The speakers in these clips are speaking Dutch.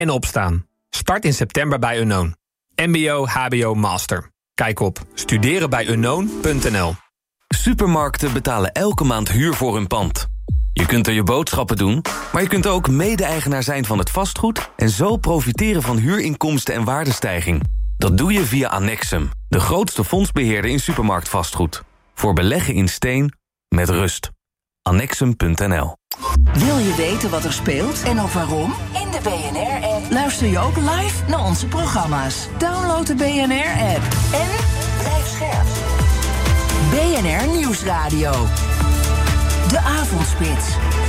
en opstaan. Start in september bij Unknown. MBO, HBO, Master. Kijk op studerenbijunknown.nl. Supermarkten betalen elke maand huur voor hun pand. Je kunt er je boodschappen doen, maar je kunt ook mede-eigenaar zijn van het vastgoed en zo profiteren van huurinkomsten en waardestijging. Dat doe je via Annexum, de grootste fondsbeheerder in supermarktvastgoed. Voor beleggen in steen met rust. Annexum.nl. Wil je weten wat er speelt en ook waarom? In de BNR-app luister je ook live naar onze programma's. Download de BNR-app en blijf scherp. BNR Nieuwsradio. De Avondspits.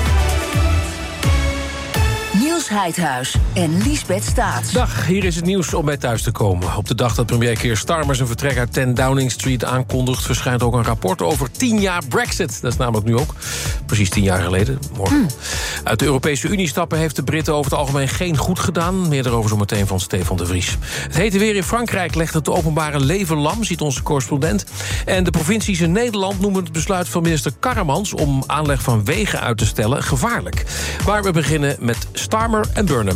Niels Heidhuis en Liesbeth Staats. Dag, hier is het nieuws om bij thuis te komen. Op de dag dat premier Keir Starmer zijn vertrek uit 10 Downing Street aankondigt, verschijnt ook een rapport over 10 jaar Brexit. Dat is namelijk nu ook precies 10 jaar geleden. Morgen. Uit de Europese Unie stappen heeft de Britten over het algemeen geen goed gedaan. Meer daarover zo meteen van Stefan de Vries. Het hete weer in Frankrijk legt het openbare leven lam, ziet onze correspondent. En de provincies in Nederland noemen het besluit van minister Karremans om aanleg van wegen uit te stellen gevaarlijk. Maar we beginnen met Starmer en Burnham.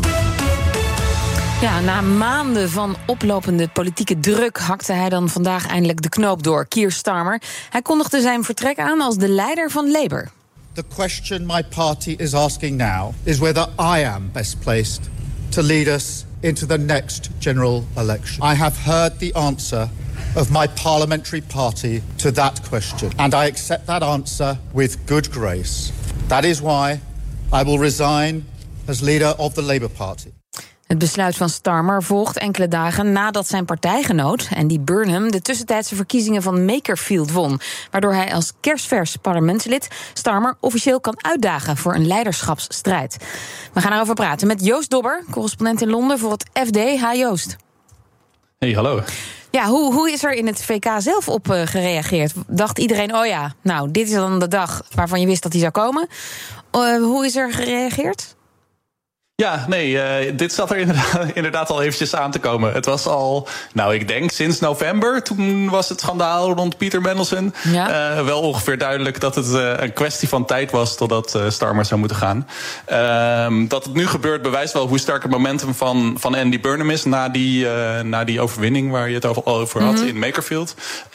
Ja, na maanden van oplopende politieke druk hakte hij dan vandaag eindelijk de knoop door. Keir Starmer. Hij kondigde zijn vertrek aan als de leider van Labour. The question my party is asking now is whether I am best placed to lead us into the next general election. I have heard the answer of my parliamentary party to that question, and I accept that answer with good grace. That is why I will resign as leader of the Labour Party. Het besluit van Starmer volgt enkele dagen nadat zijn partijgenoot, Andy Burnham, de tussentijdse verkiezingen van Makerfield won, waardoor hij als kerstvers parlementslid Starmer officieel kan uitdagen voor een leiderschapsstrijd. We gaan erover praten met Joost Dobber, correspondent in Londen voor het FD. Hi Joost. Hey, hallo. Ja, hoe is er in het VK zelf op gereageerd? Dacht iedereen, oh ja, nou, dit is dan de dag waarvan je wist dat hij zou komen. Hoe is er gereageerd? Ja, nee, dit zat er inderdaad al eventjes aan te komen. Het was al, nou, ik denk sinds november. Toen was het schandaal rond Peter Mandelson. Ja. Wel ongeveer duidelijk dat het een kwestie van tijd was totdat Starmer zou moeten gaan. Dat het nu gebeurt bewijst wel hoe sterk het momentum van Andy Burnham is na die overwinning waar je het al over had in Makerfield.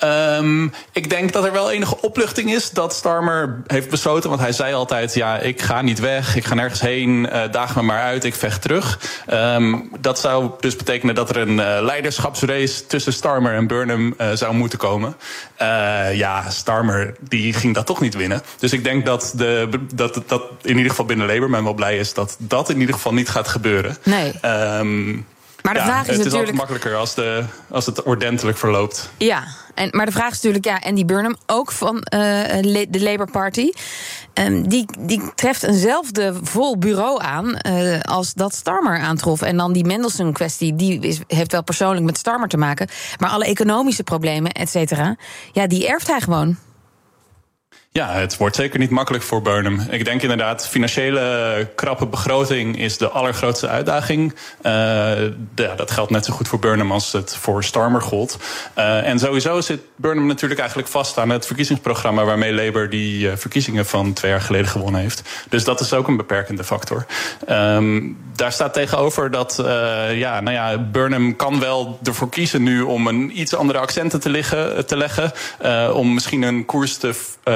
Ik denk dat er wel enige opluchting is dat Starmer heeft besloten, want hij zei altijd, ja, ik ga niet weg, ik ga nergens heen, daag me maar uit. Ik vecht terug. Dat zou dus betekenen dat er een leiderschapsrace tussen Starmer en Burnham zou moeten komen. Ja, Starmer die ging dat toch niet winnen. Dus ik denk dat in ieder geval binnen Labour men wel blij is dat in ieder geval niet gaat gebeuren. Nee. Maar de vraag is het natuurlijk, altijd makkelijker als het ordentelijk verloopt. Ja, maar de vraag is natuurlijk, ja, Andy Burnham, ook van de Labour Party, die treft eenzelfde vol bureau aan als dat Starmer aantrof. En dan die Mandelson-kwestie, heeft wel persoonlijk met Starmer te maken. Maar alle economische problemen, et cetera, ja, die erft hij gewoon. Ja, het wordt zeker niet makkelijk voor Burnham. Ik denk inderdaad, financiële krappe begroting is de allergrootste uitdaging. Dat geldt net zo goed voor Burnham als het voor Starmer gold. En sowieso zit Burnham natuurlijk eigenlijk vast aan het verkiezingsprogramma waarmee Labour die verkiezingen van 2 jaar geleden gewonnen heeft. Dus dat is ook een beperkende factor. Daar staat tegenover dat Burnham kan wel ervoor kiezen nu om een iets andere accenten te leggen. Om misschien een koers te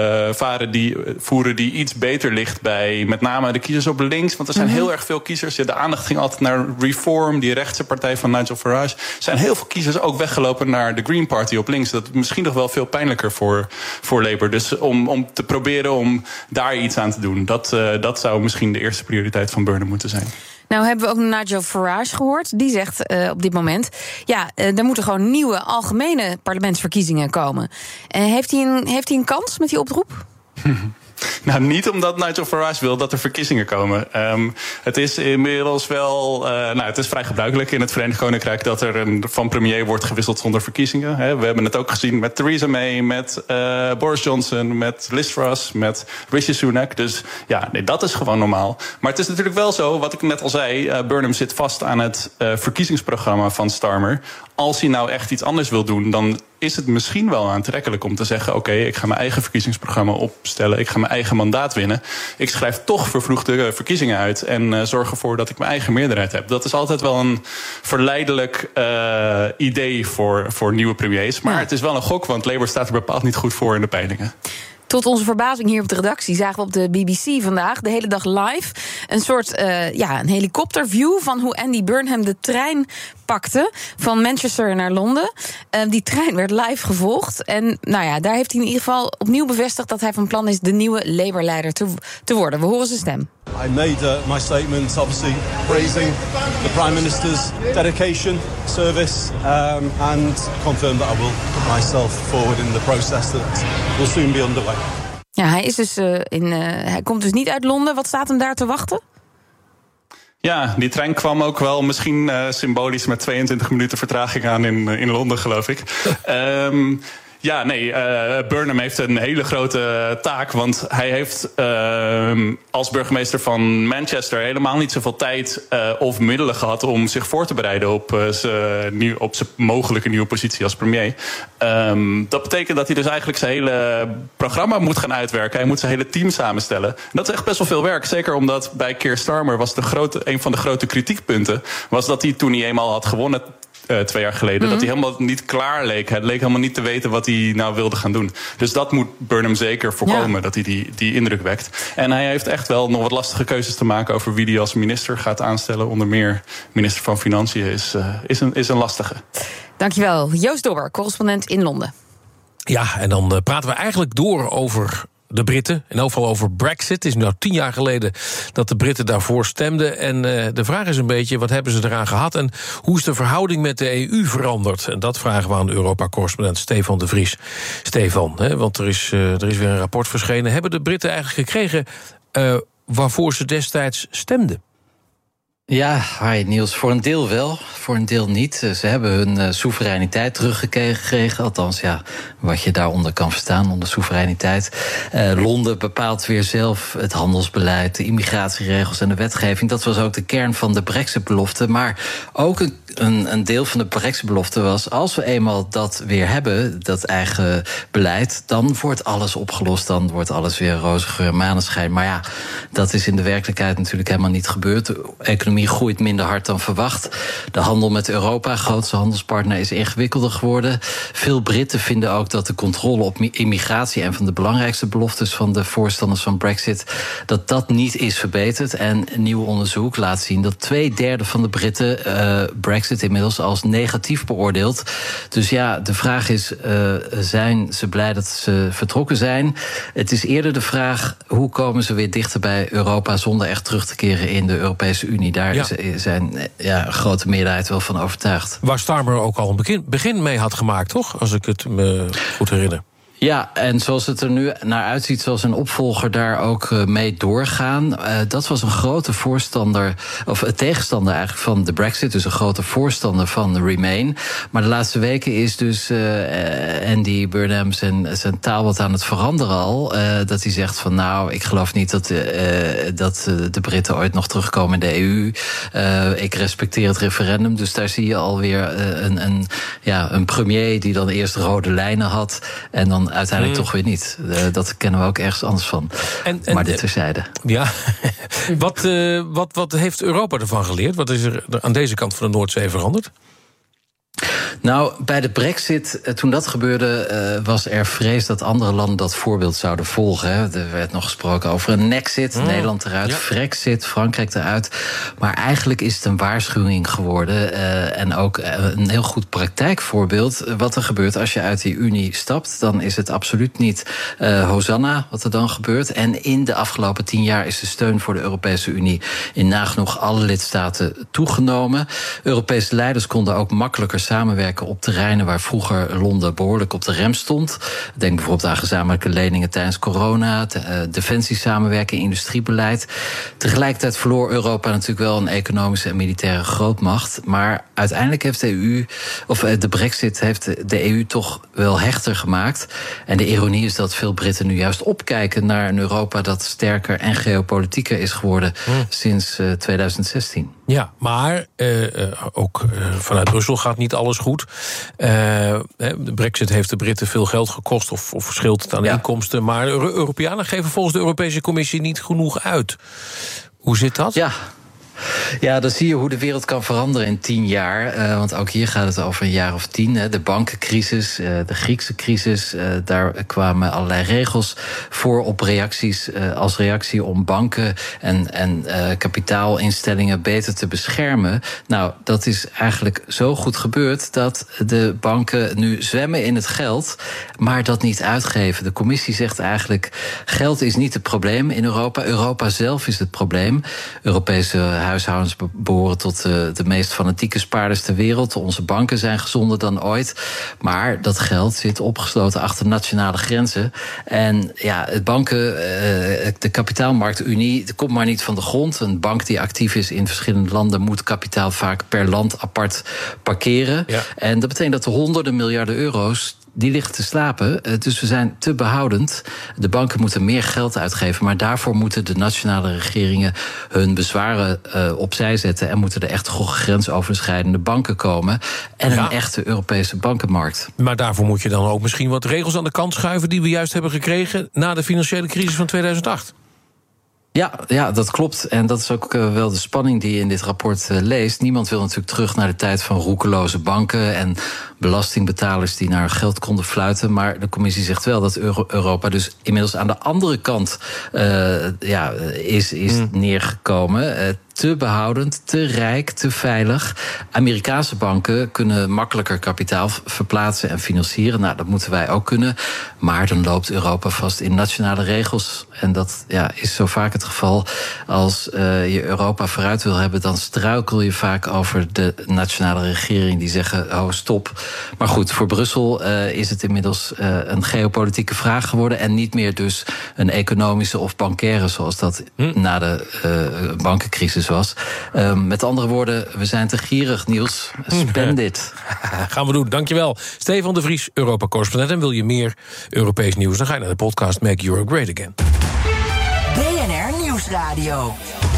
voeren die iets beter ligt bij met name de kiezers op links. Want er zijn heel erg veel kiezers. De aandacht ging altijd naar Reform, die rechtse partij van Nigel Farage. Er zijn heel veel kiezers ook weggelopen naar de Green Party op links. Dat is misschien nog wel veel pijnlijker voor Labour. Dus om te proberen om daar iets aan te doen, dat zou misschien de eerste prioriteit van Burnham moeten zijn. Nou hebben we ook Nigel Farage gehoord. Die zegt op dit moment, ja, er moeten gewoon nieuwe algemene parlementsverkiezingen komen. Heeft hij een kans met die oproep? Nou, niet omdat Nigel Farage wil dat er verkiezingen komen. Het is inmiddels wel, het is vrij gebruikelijk in het Verenigd Koninkrijk dat er van premier wordt gewisseld zonder verkiezingen. We hebben het ook gezien met Theresa May, met Boris Johnson, met Liz Truss, met Rishi Sunak. Dus ja, nee, dat is gewoon normaal. Maar het is natuurlijk wel zo, wat ik net al zei, Burnham zit vast aan het verkiezingsprogramma van Starmer. als hij nou echt iets anders wil doen, dan is het misschien wel aantrekkelijk om te zeggen, oké, ik ga mijn eigen verkiezingsprogramma opstellen, ik ga mijn eigen mandaat winnen. Ik schrijf toch vervroegde verkiezingen uit en zorg ervoor dat ik mijn eigen meerderheid heb. Dat is altijd wel een verleidelijk idee voor nieuwe premiers. Maar het is wel een gok, want Labour staat er bepaald niet goed voor in de peilingen. Tot onze verbazing hier op de redactie zagen we op de BBC vandaag, de hele dag live, een soort een helikopterview van hoe Andy Burnham de trein pakte van Manchester naar Londen. Die trein werd live gevolgd. En daar heeft hij in ieder geval opnieuw bevestigd dat hij van plan is de nieuwe Labour-leider te worden. We horen zijn stem. I made my statement, obviously praising the Prime Minister's dedication, service, and confirmed that I will put myself forward in the process that will soon be underway. Ja, hij is dus hij komt dus niet uit Londen. Wat staat hem daar te wachten? Ja, die trein kwam ook wel misschien symbolisch met 22 minuten vertraging aan in Londen, geloof ik. Burnham heeft een hele grote taak, want hij heeft als burgemeester van Manchester helemaal niet zoveel tijd of middelen gehad om zich voor te bereiden op zijn mogelijke nieuwe positie als premier. Dat betekent dat hij dus eigenlijk zijn hele programma moet gaan uitwerken. Hij moet zijn hele team samenstellen. En dat is echt best wel veel werk. Zeker omdat bij Keir Starmer was een van de grote kritiekpunten was dat hij toen hij eenmaal had gewonnen 2 jaar geleden, dat hij helemaal niet klaar leek. Hij leek helemaal niet te weten wat hij nou wilde gaan doen. Dus dat moet Burnham zeker voorkomen, dat hij die indruk wekt. En hij heeft echt wel nog wat lastige keuzes te maken over wie hij als minister gaat aanstellen. Onder meer minister van Financiën is een lastige. Dankjewel. Joost Dobber, correspondent in Londen. Ja, en dan praten we eigenlijk door over de Britten, in elk geval over Brexit. Het is nu 10 jaar geleden dat de Britten daarvoor stemden. En de vraag is een beetje, wat hebben ze eraan gehad? En hoe is de verhouding met de EU veranderd? En dat vragen we aan Europa-correspondent Stefan de Vries. Stefan, want er is weer een rapport verschenen. Hebben de Britten eigenlijk gekregen waarvoor ze destijds stemden? Ja, hi Niels. Voor een deel wel, voor een deel niet. Ze hebben hun soevereiniteit teruggekregen. Althans, ja, wat je daaronder kan verstaan, onder soevereiniteit. Londen bepaalt weer zelf het handelsbeleid, de immigratieregels en de wetgeving. Dat was ook de kern van de Brexit-belofte. Maar ook een deel van de Brexit-belofte was, als we eenmaal dat weer hebben, dat eigen beleid, dan wordt alles opgelost. Dan wordt alles weer roze geur en maneschijn. Maar ja, dat is in de werkelijkheid natuurlijk helemaal niet gebeurd. De economie groeit minder hard dan verwacht. De handel met Europa, grootste handelspartner, is ingewikkelder geworden. Veel Britten vinden ook dat de controle op immigratie, een van de belangrijkste beloftes van de voorstanders van Brexit, dat niet is verbeterd. En een nieuw onderzoek laat zien dat 2/3 van de Britten Brexit inmiddels als negatief beoordeelt. Dus ja, de vraag is, zijn ze blij dat ze vertrokken zijn? Het is eerder de vraag, hoe komen ze weer dichter bij Europa zonder echt terug te keren in de Europese Unie? Daar zijn een grote meerderheid wel van overtuigd. Waar Starmer ook al een begin mee had gemaakt, toch? Als ik het me goed herinner. Ja, en zoals het er nu naar uitziet, zal zijn opvolger daar ook mee doorgaan. Dat was een grote voorstander, of tegenstander eigenlijk van de Brexit, dus een grote voorstander van de Remain. Maar de laatste weken is dus Andy Burnham zijn taal wat aan het veranderen al. Dat hij zegt van nou, ik geloof niet dat de Britten ooit nog terugkomen in de EU. Ik respecteer het referendum, dus daar zie je alweer een premier die dan eerst rode lijnen had en dan uiteindelijk toch weer niet. Dat kennen we ook ergens anders van. Maar dit terzijde. Ja, wat heeft Europa ervan geleerd? Wat is er aan deze kant van de Noordzee veranderd? Nou, bij de Brexit, toen dat gebeurde, was er vrees dat andere landen dat voorbeeld zouden volgen. Hè. Er werd nog gesproken over een Nexit, Nederland eruit, Frexit, Frankrijk eruit. Maar eigenlijk is het een waarschuwing geworden en ook een heel goed praktijkvoorbeeld. Wat er gebeurt als je uit die Unie stapt, dan is het absoluut niet Hosanna wat er dan gebeurt. En in de afgelopen 10 jaar is de steun voor de Europese Unie in nagenoeg alle lidstaten toegenomen. Europese leiders konden ook makkelijker samenwerken op terreinen waar vroeger Londen behoorlijk op de rem stond. Denk bijvoorbeeld aan gezamenlijke leningen tijdens corona, defensiesamenwerking, industriebeleid. Tegelijkertijd verloor Europa natuurlijk wel een economische en militaire grootmacht. Maar uiteindelijk heeft de Brexit heeft de EU toch wel hechter gemaakt. En de ironie is dat veel Britten nu juist opkijken naar een Europa dat sterker en geopolitieker is geworden sinds 2016. Ja, maar ook vanuit Brussel gaat niet alles goed. De Brexit heeft de Britten veel geld gekost of verschilt het aan inkomsten. Maar Europeanen geven volgens de Europese Commissie niet genoeg uit. Hoe zit dat? Ja, dan zie je hoe de wereld kan veranderen in 10 jaar. Want ook hier gaat het over een jaar of 10. De bankencrisis, de Griekse crisis. Daar kwamen allerlei regels voor op reacties. Als reactie om banken en kapitaalinstellingen beter te beschermen. Nou, dat is eigenlijk zo goed gebeurd dat de banken nu zwemmen in het geld, maar dat niet uitgeven. De commissie zegt eigenlijk, geld is niet het probleem in Europa. Europa zelf is het probleem. Europese huishoudens behoren tot de meest fanatieke spaarders ter wereld. Onze banken zijn gezonder dan ooit. Maar dat geld zit opgesloten achter nationale grenzen. En ja, de kapitaalmarktunie komt maar niet van de grond. Een bank die actief is in verschillende landen moet kapitaal vaak per land apart parkeren. Ja. En dat betekent dat de honderden miljarden euro's die liggen te slapen. Dus we zijn te behoudend. De banken moeten meer geld uitgeven, maar daarvoor moeten de nationale regeringen hun bezwaren opzij zetten en moeten er echt grensoverschrijdende banken komen en een echte Europese bankenmarkt. Maar daarvoor moet je dan ook misschien wat regels aan de kant schuiven die we juist hebben gekregen na de financiële crisis van 2008. Ja, dat klopt. En dat is ook wel de spanning die je in dit rapport leest. Niemand wil natuurlijk terug naar de tijd van roekeloze banken en belastingbetalers die naar geld konden fluiten. Maar de commissie zegt wel dat Europa dus inmiddels aan de andere kant is neergekomen. Te behoudend, te rijk, te veilig. Amerikaanse banken kunnen makkelijker kapitaal verplaatsen en financieren. Nou, dat moeten wij ook kunnen. Maar dan loopt Europa vast in nationale regels. En dat is zo vaak het geval. Als je Europa vooruit wil hebben, dan struikel je vaak over de nationale regering die zeggen, oh, stop. Maar goed, voor Brussel is het inmiddels een geopolitieke vraag geworden en niet meer dus een economische of bankaire zoals dat na de bankencrisis was. Met andere woorden, we zijn te gierig, Niels. Spend it. Gaan we doen, dankjewel. Stefan de Vries, Europa-correspondent. En wil je meer Europees nieuws, dan ga je naar de podcast Make Europe Great Again. BNR Nieuwsradio.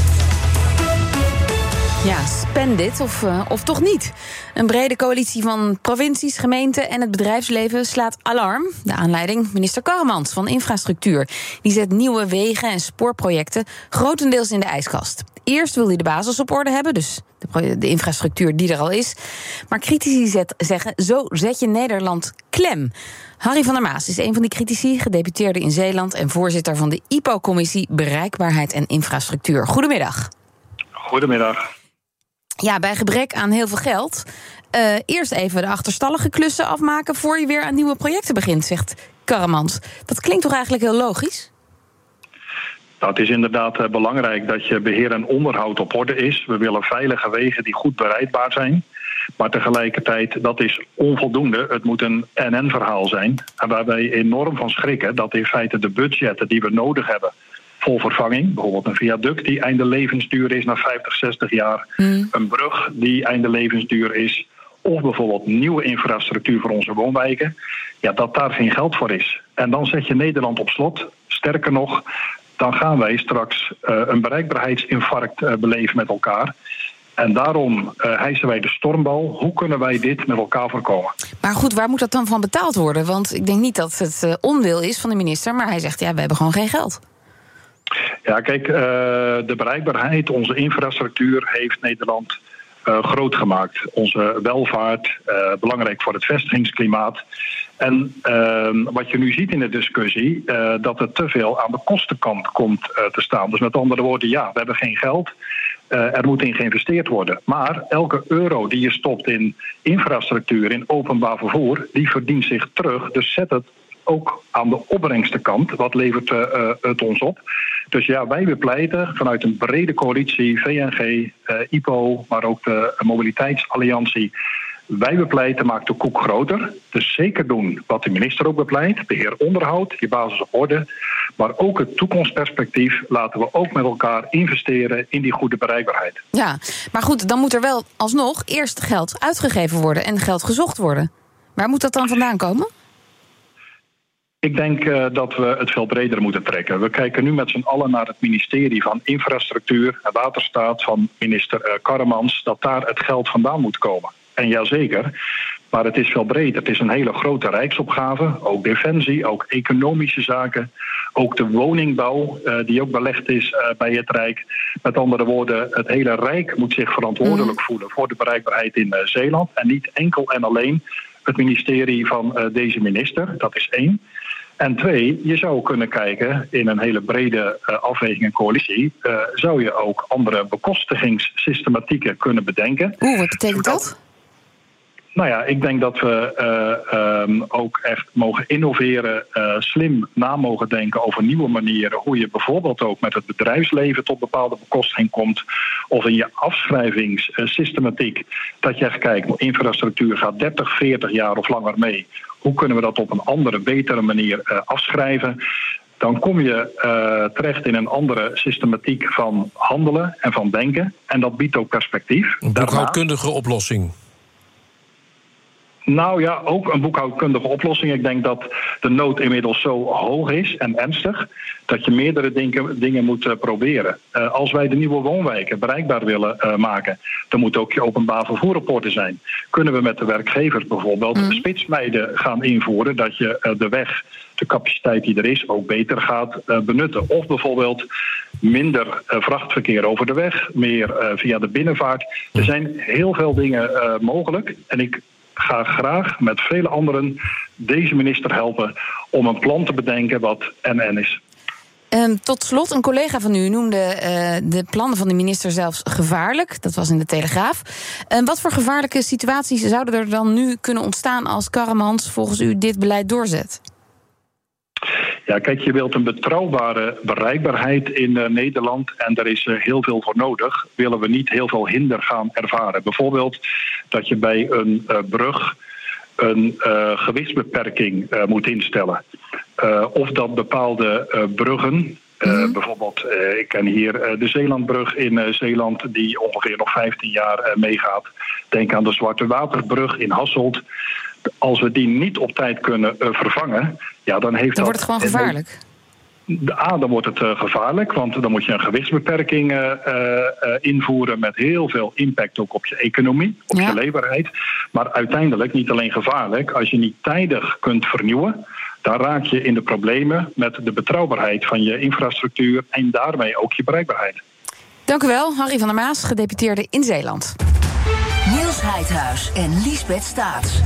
Ja, spend it of toch niet. Een brede coalitie van provincies, gemeenten en het bedrijfsleven slaat alarm. De aanleiding, minister Karremans van Infrastructuur. Die zet nieuwe wegen en spoorprojecten grotendeels in de ijskast. Eerst wil hij de basis op orde hebben, dus de infrastructuur die er al is. Maar critici zeggen, zo zet je Nederland klem. Harry van der Maas is een van die critici, gedeputeerde in Zeeland en voorzitter van de IPO-commissie Bereikbaarheid en Infrastructuur. Goedemiddag. Goedemiddag. Ja, bij gebrek aan heel veel geld, eerst even de achterstallige klussen afmaken voor je weer aan nieuwe projecten begint, zegt Karremans. Dat klinkt toch eigenlijk heel logisch? Nou, het is inderdaad belangrijk dat je beheer en onderhoud op orde is. We willen veilige wegen die goed bereikbaar zijn. Maar tegelijkertijd, dat is onvoldoende. Het moet een NN-verhaal zijn. En waar wij enorm van schrikken, dat in feite de budgetten die we nodig hebben vol vervanging, bijvoorbeeld een viaduct die einde levensduur is na 50, 60 jaar, een brug die einde levensduur is, of bijvoorbeeld nieuwe infrastructuur voor onze woonwijken, dat daar geen geld voor is. En dan zet je Nederland op slot. Sterker nog, dan gaan wij straks een bereikbaarheidsinfarct beleven met elkaar. En daarom hijsen wij de stormbal. Hoe kunnen wij dit met elkaar voorkomen? Maar goed, waar moet dat dan van betaald worden? Want ik denk niet dat het onwil is van de minister, maar hij zegt, we hebben gewoon geen geld. Ja, kijk, de bereikbaarheid, onze infrastructuur heeft Nederland groot gemaakt. Onze welvaart, belangrijk voor het vestigingsklimaat. En wat je nu ziet in de discussie, dat er te veel aan de kostenkant komt te staan. Dus met andere woorden, we hebben geen geld. Er moet in geïnvesteerd worden. Maar elke euro die je stopt in infrastructuur, in openbaar vervoer, die verdient zich terug. Dus zet het ook aan de opbrengstenkant. Wat levert het ons op? Dus wij bepleiten vanuit een brede coalitie, VNG, IPO, maar ook de Mobiliteitsalliantie. Wij bepleiten, maak de koek groter. Dus zeker doen wat de minister ook bepleit. Beheer onderhoud, je basis op orde. Maar ook het toekomstperspectief laten we ook met elkaar investeren in die goede bereikbaarheid. Ja, maar goed, dan moet er wel alsnog eerst geld uitgegeven worden en geld gezocht worden. Waar moet dat dan vandaan komen? Ik denk dat we het veel breder moeten trekken. We kijken nu met z'n allen naar het ministerie van Infrastructuur en Waterstaat van minister Karremans, dat daar het geld vandaan moet komen. En jazeker, maar het is veel breder. Het is een hele grote rijksopgave, ook defensie, ook economische zaken, ook de woningbouw die ook belegd is bij het Rijk. Met andere woorden, het hele Rijk moet zich verantwoordelijk voelen voor de bereikbaarheid in Zeeland en niet enkel en alleen het ministerie van deze minister. Dat is 1. En 2, je zou kunnen kijken in een hele brede afweging en coalitie, zou je ook andere bekostigingssystematieken kunnen bedenken. Wat betekent dat? Nou ja, ik denk dat we ook echt mogen innoveren, slim na mogen denken over nieuwe manieren. Hoe je bijvoorbeeld ook met het bedrijfsleven tot bepaalde bekostiging komt. Of in je afschrijvingssystematiek. Dat je echt kijkt, infrastructuur gaat 30, 40 jaar of langer mee. Hoe kunnen we dat op een andere, betere manier afschrijven? Dan kom je terecht in een andere systematiek van handelen en van denken. En dat biedt ook perspectief. Een boekhoudkundige oplossing. Nou ja, ook een boekhoudkundige oplossing. Ik denk dat de nood inmiddels zo hoog is en ernstig dat je meerdere dingen moet proberen. Als wij de nieuwe woonwijken bereikbaar willen maken, dan moet ook je openbaar vervoer op orde zijn. Kunnen we met de werkgevers bijvoorbeeld spitsmijden gaan invoeren, dat je de weg, de capaciteit die er is, ook beter gaat benutten. Of bijvoorbeeld minder vrachtverkeer over de weg, meer via de binnenvaart. Er zijn heel veel dingen mogelijk en ik ga graag met vele anderen deze minister helpen om een plan te bedenken wat NN is. Tot slot, een collega van u noemde de plannen van de minister zelfs gevaarlijk. Dat was in de Telegraaf. Wat voor gevaarlijke situaties zouden er dan nu kunnen ontstaan als Karremans volgens u dit beleid doorzet? Ja, kijk, je wilt een betrouwbare bereikbaarheid in Nederland en daar is heel veel voor nodig. Willen we niet heel veel hinder gaan ervaren. Bijvoorbeeld dat je bij een brug een gewichtsbeperking moet instellen. Of dat bepaalde bruggen, bijvoorbeeld, ik ken hier de Zeelandbrug in Zeeland die ongeveer nog 15 jaar meegaat. Denk aan de Zwarte Waterbrug in Hasselt. Als we die niet op tijd kunnen vervangen, ja, dan heeft dan wordt het gewoon gevaarlijk. Dan wordt het gevaarlijk, want dan moet je een gewichtsbeperking invoeren met heel veel impact ook op je economie, op je leefbaarheid. Maar uiteindelijk niet alleen gevaarlijk, als je niet tijdig kunt vernieuwen, dan raak je in de problemen met de betrouwbaarheid van je infrastructuur en daarmee ook je bereikbaarheid. Dank u wel, Harry van der Maas, gedeputeerde in Zeeland. Niels Heidhuis en Liesbeth Staats.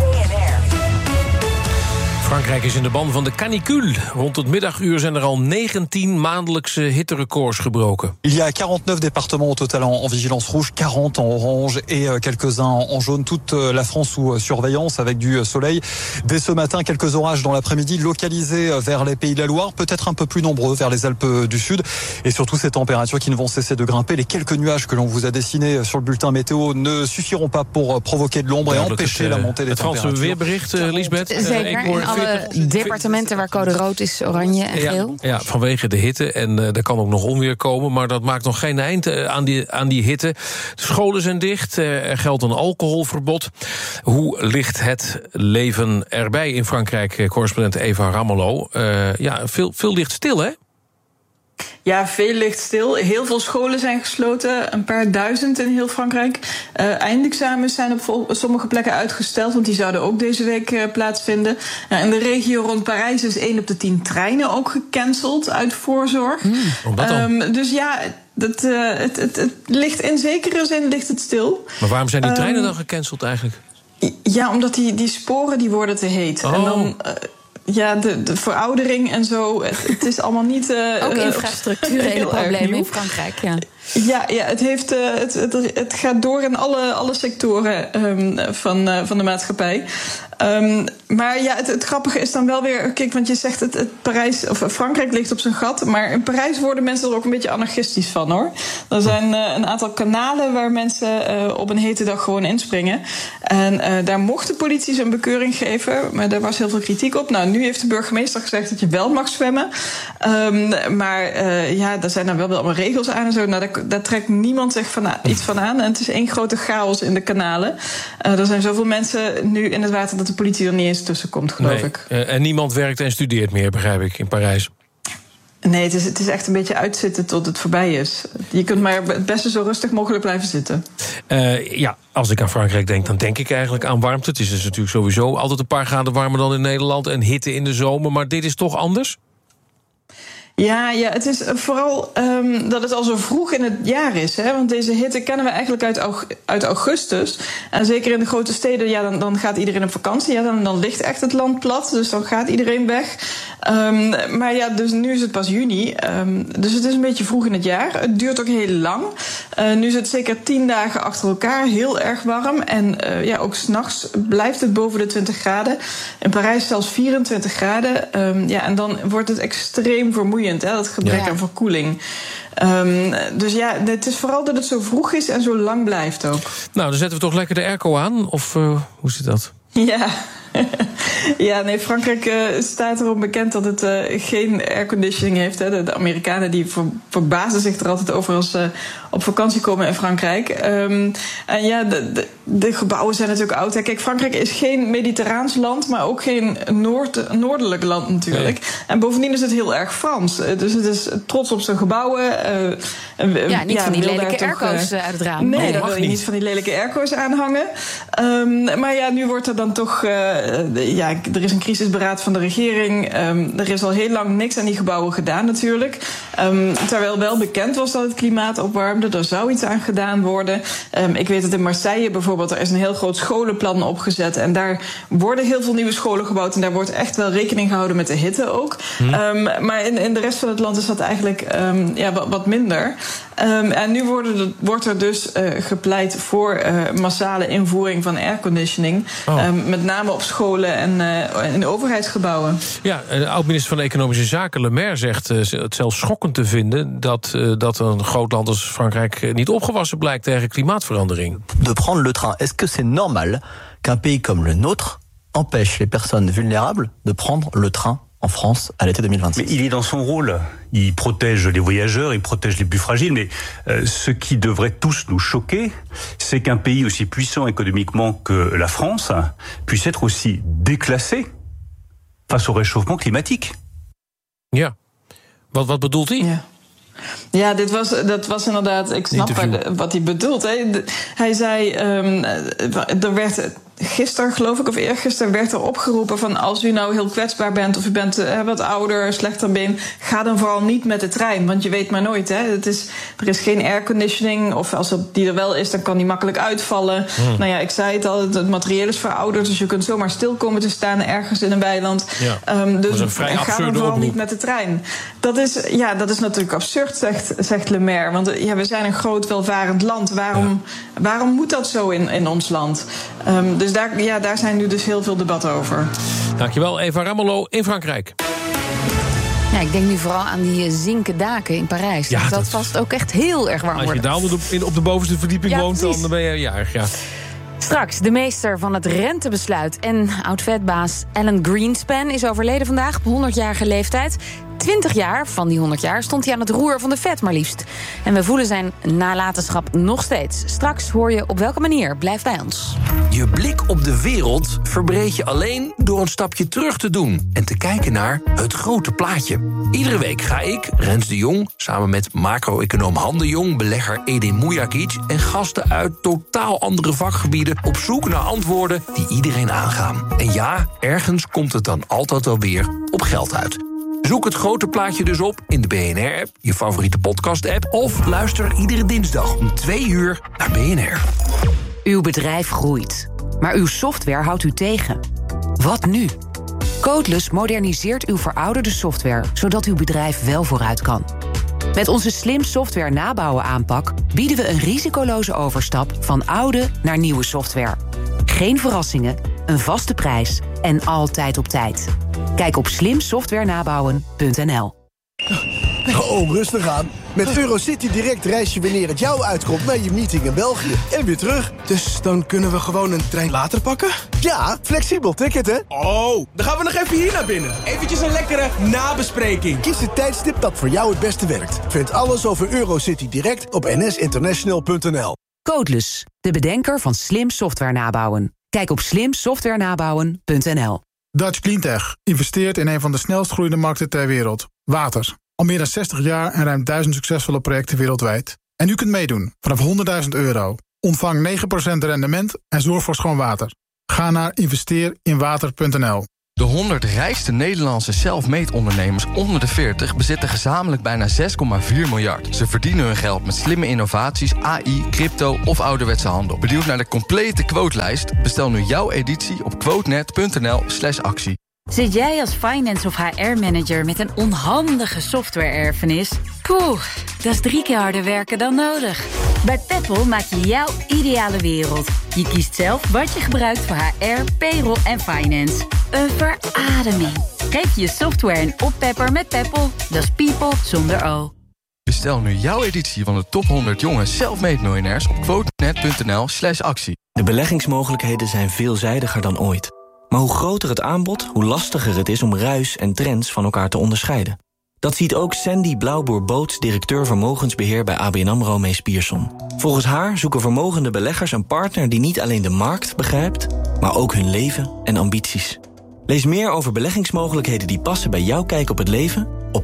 Frankrijk is in de ban van de canicule. Rond het middaguur zijn er al 19 maandelijkse hitterecords gebroken. Il y a 49 départements au total en vigilance rouge, 40 en orange et quelques-uns en jaune. Toute la France sous surveillance avec du soleil. Dès ce matin, quelques orages dans l'après-midi localisés vers les Pays de la Loire, peut-être un peu plus nombreux vers les Alpes du Sud. Et surtout ces températures qui ne vont cesser de grimper. Les quelques nuages que l'on vous a dessinés sur le bulletin météo ne suffiront pas pour provoquer de l'ombre et empêcher la montée des températures. Het Franse weerbericht, Liesbeth. Zeker, departementen waar code rood is, oranje en geel. Ja, vanwege de hitte. En er kan ook nog onweer komen. Maar dat maakt nog geen eind aan die hitte. De scholen zijn dicht. Er geldt een alcoholverbod. Hoe ligt het leven erbij in Frankrijk? Correspondent Eva Ramelow. Veel ligt stil, hè? Ja, veel ligt stil. Heel veel scholen zijn gesloten. Een paar duizend in heel Frankrijk. Eindexamens zijn op sommige plekken uitgesteld, want die zouden ook deze week plaatsvinden. In de regio rond Parijs is 1 op de 10 treinen ook gecanceld uit voorzorg. Dus ja, het ligt in zekere zin ligt het stil. Maar waarom zijn die treinen dan gecanceld eigenlijk? Ja, omdat die sporen die worden te heet. En dan ja, de veroudering en zo. Het is allemaal niet ook infrastructurele problemen in Frankrijk, ja. Ja, het gaat door in alle sectoren van de maatschappij. Maar ja, het grappige is dan wel weer, kijk, want je zegt Frankrijk ligt op zijn gat, maar in Parijs worden mensen er ook een beetje anarchistisch van, hoor. Er zijn een aantal kanalen waar mensen op een hete dag gewoon inspringen. En daar mocht de politie zijn bekeuring geven, maar daar was heel veel kritiek op. Nou, nu heeft de burgemeester gezegd dat je wel mag zwemmen. Maar daar zijn dan wel allemaal regels aan en zo. Nou, daar trekt niemand zich iets van aan. En het is één grote chaos in de kanalen. Er zijn zoveel mensen nu in het water dat de politie er niet eens tussen komt, geloof ik. En niemand werkt en studeert meer, begrijp ik, in Parijs. Nee, het is echt een beetje uitzitten tot het voorbij is. Je kunt maar het beste zo rustig mogelijk blijven zitten. Als ik aan Frankrijk denk, dan denk ik eigenlijk aan warmte. Het is dus natuurlijk sowieso altijd een paar graden warmer dan in Nederland en hitte in de zomer. Maar dit is toch anders? Ja, het is vooral dat het al zo vroeg in het jaar is. Hè? Want deze hitte kennen we eigenlijk uit augustus. En zeker in de grote steden, dan gaat iedereen op vakantie. Ja, dan ligt echt het land plat, dus dan gaat iedereen weg. Maar ja, dus nu is het pas juni. Dus het is een beetje vroeg in het jaar. Het duurt ook heel lang. Nu is het zeker 10 dagen achter elkaar heel erg warm. En ook 's nachts blijft het boven de 20 graden. In Parijs zelfs 24 graden. En dan wordt het extreem vermoeiend. Dat gebrek aan verkoeling. Dus ja, het is vooral dat het zo vroeg is en zo lang blijft ook. Nou, dan zetten we toch lekker de airco aan? Of hoe zit dat? Ja. Ja, nee, Frankrijk staat erom bekend dat het geen airconditioning heeft. Hè. De Amerikanen die verbazen zich er altijd over als ze op vakantie komen in Frankrijk. En ja, de gebouwen zijn natuurlijk oud. Hè. Kijk, Frankrijk is geen mediterraans land, maar ook geen noordelijk land natuurlijk. Nee. En bovendien is het heel erg Frans. Dus het is trots op zijn gebouwen. Niet van die lelijke airco's uit het raam. Nee, daar wil je niet van die lelijke airco's aanhangen. Maar ja, nu wordt er dan toch... er is een crisisberaad van de regering. Er is al heel lang niks aan die gebouwen gedaan natuurlijk. Terwijl wel bekend was dat het klimaat opwarmde. Er zou iets aan gedaan worden. Ik weet dat in Marseille bijvoorbeeld... er is een heel groot scholenplan opgezet. En daar worden heel veel nieuwe scholen gebouwd. En daar wordt echt wel rekening gehouden met de hitte ook. Maar in de rest van het land is dat eigenlijk wat minder. En nu wordt er dus gepleit voor massale invoering van airconditioning. Met name op scholen en in overheidsgebouwen. Ja, de oud-minister van Economische Zaken, Le Maire, zegt het zelfs schokkend te vinden dat een groot land als Frankrijk niet opgewassen blijkt tegen klimaatverandering. De prendre le train. Est-ce que c'est normal qu'un pays comme le nôtre empêche les personnes vulnérables de prendre le train en France à l'été 2026? Mais il est dans son rôle. Il protège les voyageurs, il protège les plus fragiles. Mais ce qui devrait tous nous choquer, c'est qu'un pays aussi puissant économiquement que la France puisse être aussi déclassé face au réchauffement climatique. Ja, wat bedoelt hij? Ja, dat was inderdaad... Ik snap wat hij bedoelt. Hè. Hij zei... er werd... Gisteren, geloof ik, of eergisteren werd er opgeroepen van... als u nou heel kwetsbaar bent of u bent wat ouder, slechter been... ga dan vooral niet met de trein, want je weet maar nooit. Hè. Er is geen airconditioning, of als die er wel is... dan kan die makkelijk uitvallen. Nou ja, ik zei het al, het materieel is verouderd... dus je kunt zomaar stil komen te staan ergens in een weiland. Ja, dus ga dan vooral niet met de trein. Dat is natuurlijk absurd, zegt Le Maire. Want we zijn een groot welvarend land. Waarom moet dat zo in ons land? Dus daar zijn nu dus heel veel debatten over. Dankjewel, Eva Ramelow in Frankrijk. Ja, ik denk nu vooral aan die zinken daken in Parijs. Ja, dat vast ook echt heel erg warm wordt. Als je daar op de bovenste verdieping woont, dan ben je jarig, ja. Straks, de meester van het rentebesluit en oud-Fed-baas Alan Greenspan is overleden vandaag op 100-jarige leeftijd. 20 jaar van die 100 jaar stond hij aan het roer van de Fed maar liefst. En we voelen zijn nalatenschap nog steeds. Straks hoor je op welke manier. Blijf bij ons. Je blik op de wereld verbreed je alleen door een stapje terug te doen en te kijken naar het grote plaatje. Iedere week ga ik, Rens de Jong, samen met macro-econoom Han de Jong, belegger Edin Mujagic en gasten uit totaal andere vakgebieden op zoek naar antwoorden die iedereen aangaan. En ja, ergens komt het dan altijd wel weer op geld uit. Zoek het grote plaatje dus op in de BNR-app, je favoriete podcast-app, of luister iedere dinsdag om 2 uur naar BNR. Uw bedrijf groeit, maar uw software houdt u tegen. Wat nu? Codeless moderniseert uw verouderde software, zodat uw bedrijf wel vooruit kan. Met onze slim software nabouwen aanpak bieden we een risicoloze overstap van oude naar nieuwe software. Geen verrassingen, een vaste prijs en altijd op tijd. Kijk op slimsoftwarenabouwen.nl. Oh, rustig aan. Met Eurocity Direct reis je wanneer het jou uitkomt naar je meeting in België. En weer terug. Dus dan kunnen we gewoon een trein later pakken? Ja, flexibel ticket, hè? Oh, dan gaan we nog even hier naar binnen. Eventjes een lekkere nabespreking. Kies het tijdstip dat voor jou het beste werkt. Vind alles over Eurocity Direct op nsinternational.nl. Codeless, de bedenker van slim software nabouwen. Kijk op slimsoftwarenabouwen.nl. Dutch Cleantech investeert in een van de snelst groeiende markten ter wereld. Water. Al meer dan 60 jaar en ruim 1000 succesvolle projecten wereldwijd. En u kunt meedoen vanaf €100.000. Ontvang 9% rendement en zorg voor schoon water. Ga naar investeerinwater.nl. De 100 rijkste Nederlandse self-made ondernemers onder de 40... bezitten gezamenlijk bijna 6,4 miljard. Ze verdienen hun geld met slimme innovaties, AI, crypto of ouderwetse handel. Benieuwd naar de complete quotelijst? Bestel nu jouw editie op quotenet.nl/actie. Zit jij als finance of HR-manager met een onhandige software-erfenis? Poeh, dat is 3 keer harder werken dan nodig. Bij Peppol maak je jouw ideale wereld. Je kiest zelf wat je gebruikt voor HR, payroll en finance. Een verademing. Geef je software een oppepper met Peppol. Dat is people zonder O. Bestel nu jouw editie van de top 100 jonge self-made miljonairs op quotenet.nl/actie. De beleggingsmogelijkheden zijn veelzijdiger dan ooit. Maar hoe groter het aanbod, hoe lastiger het is om ruis en trends van elkaar te onderscheiden. Dat ziet ook Sandy Blauwboer-Boots, directeur vermogensbeheer bij ABN AMRO Mees Pierson. Volgens haar zoeken vermogende beleggers een partner die niet alleen de markt begrijpt, maar ook hun leven en ambities. Lees meer over beleggingsmogelijkheden die passen bij jouw kijk op het leven op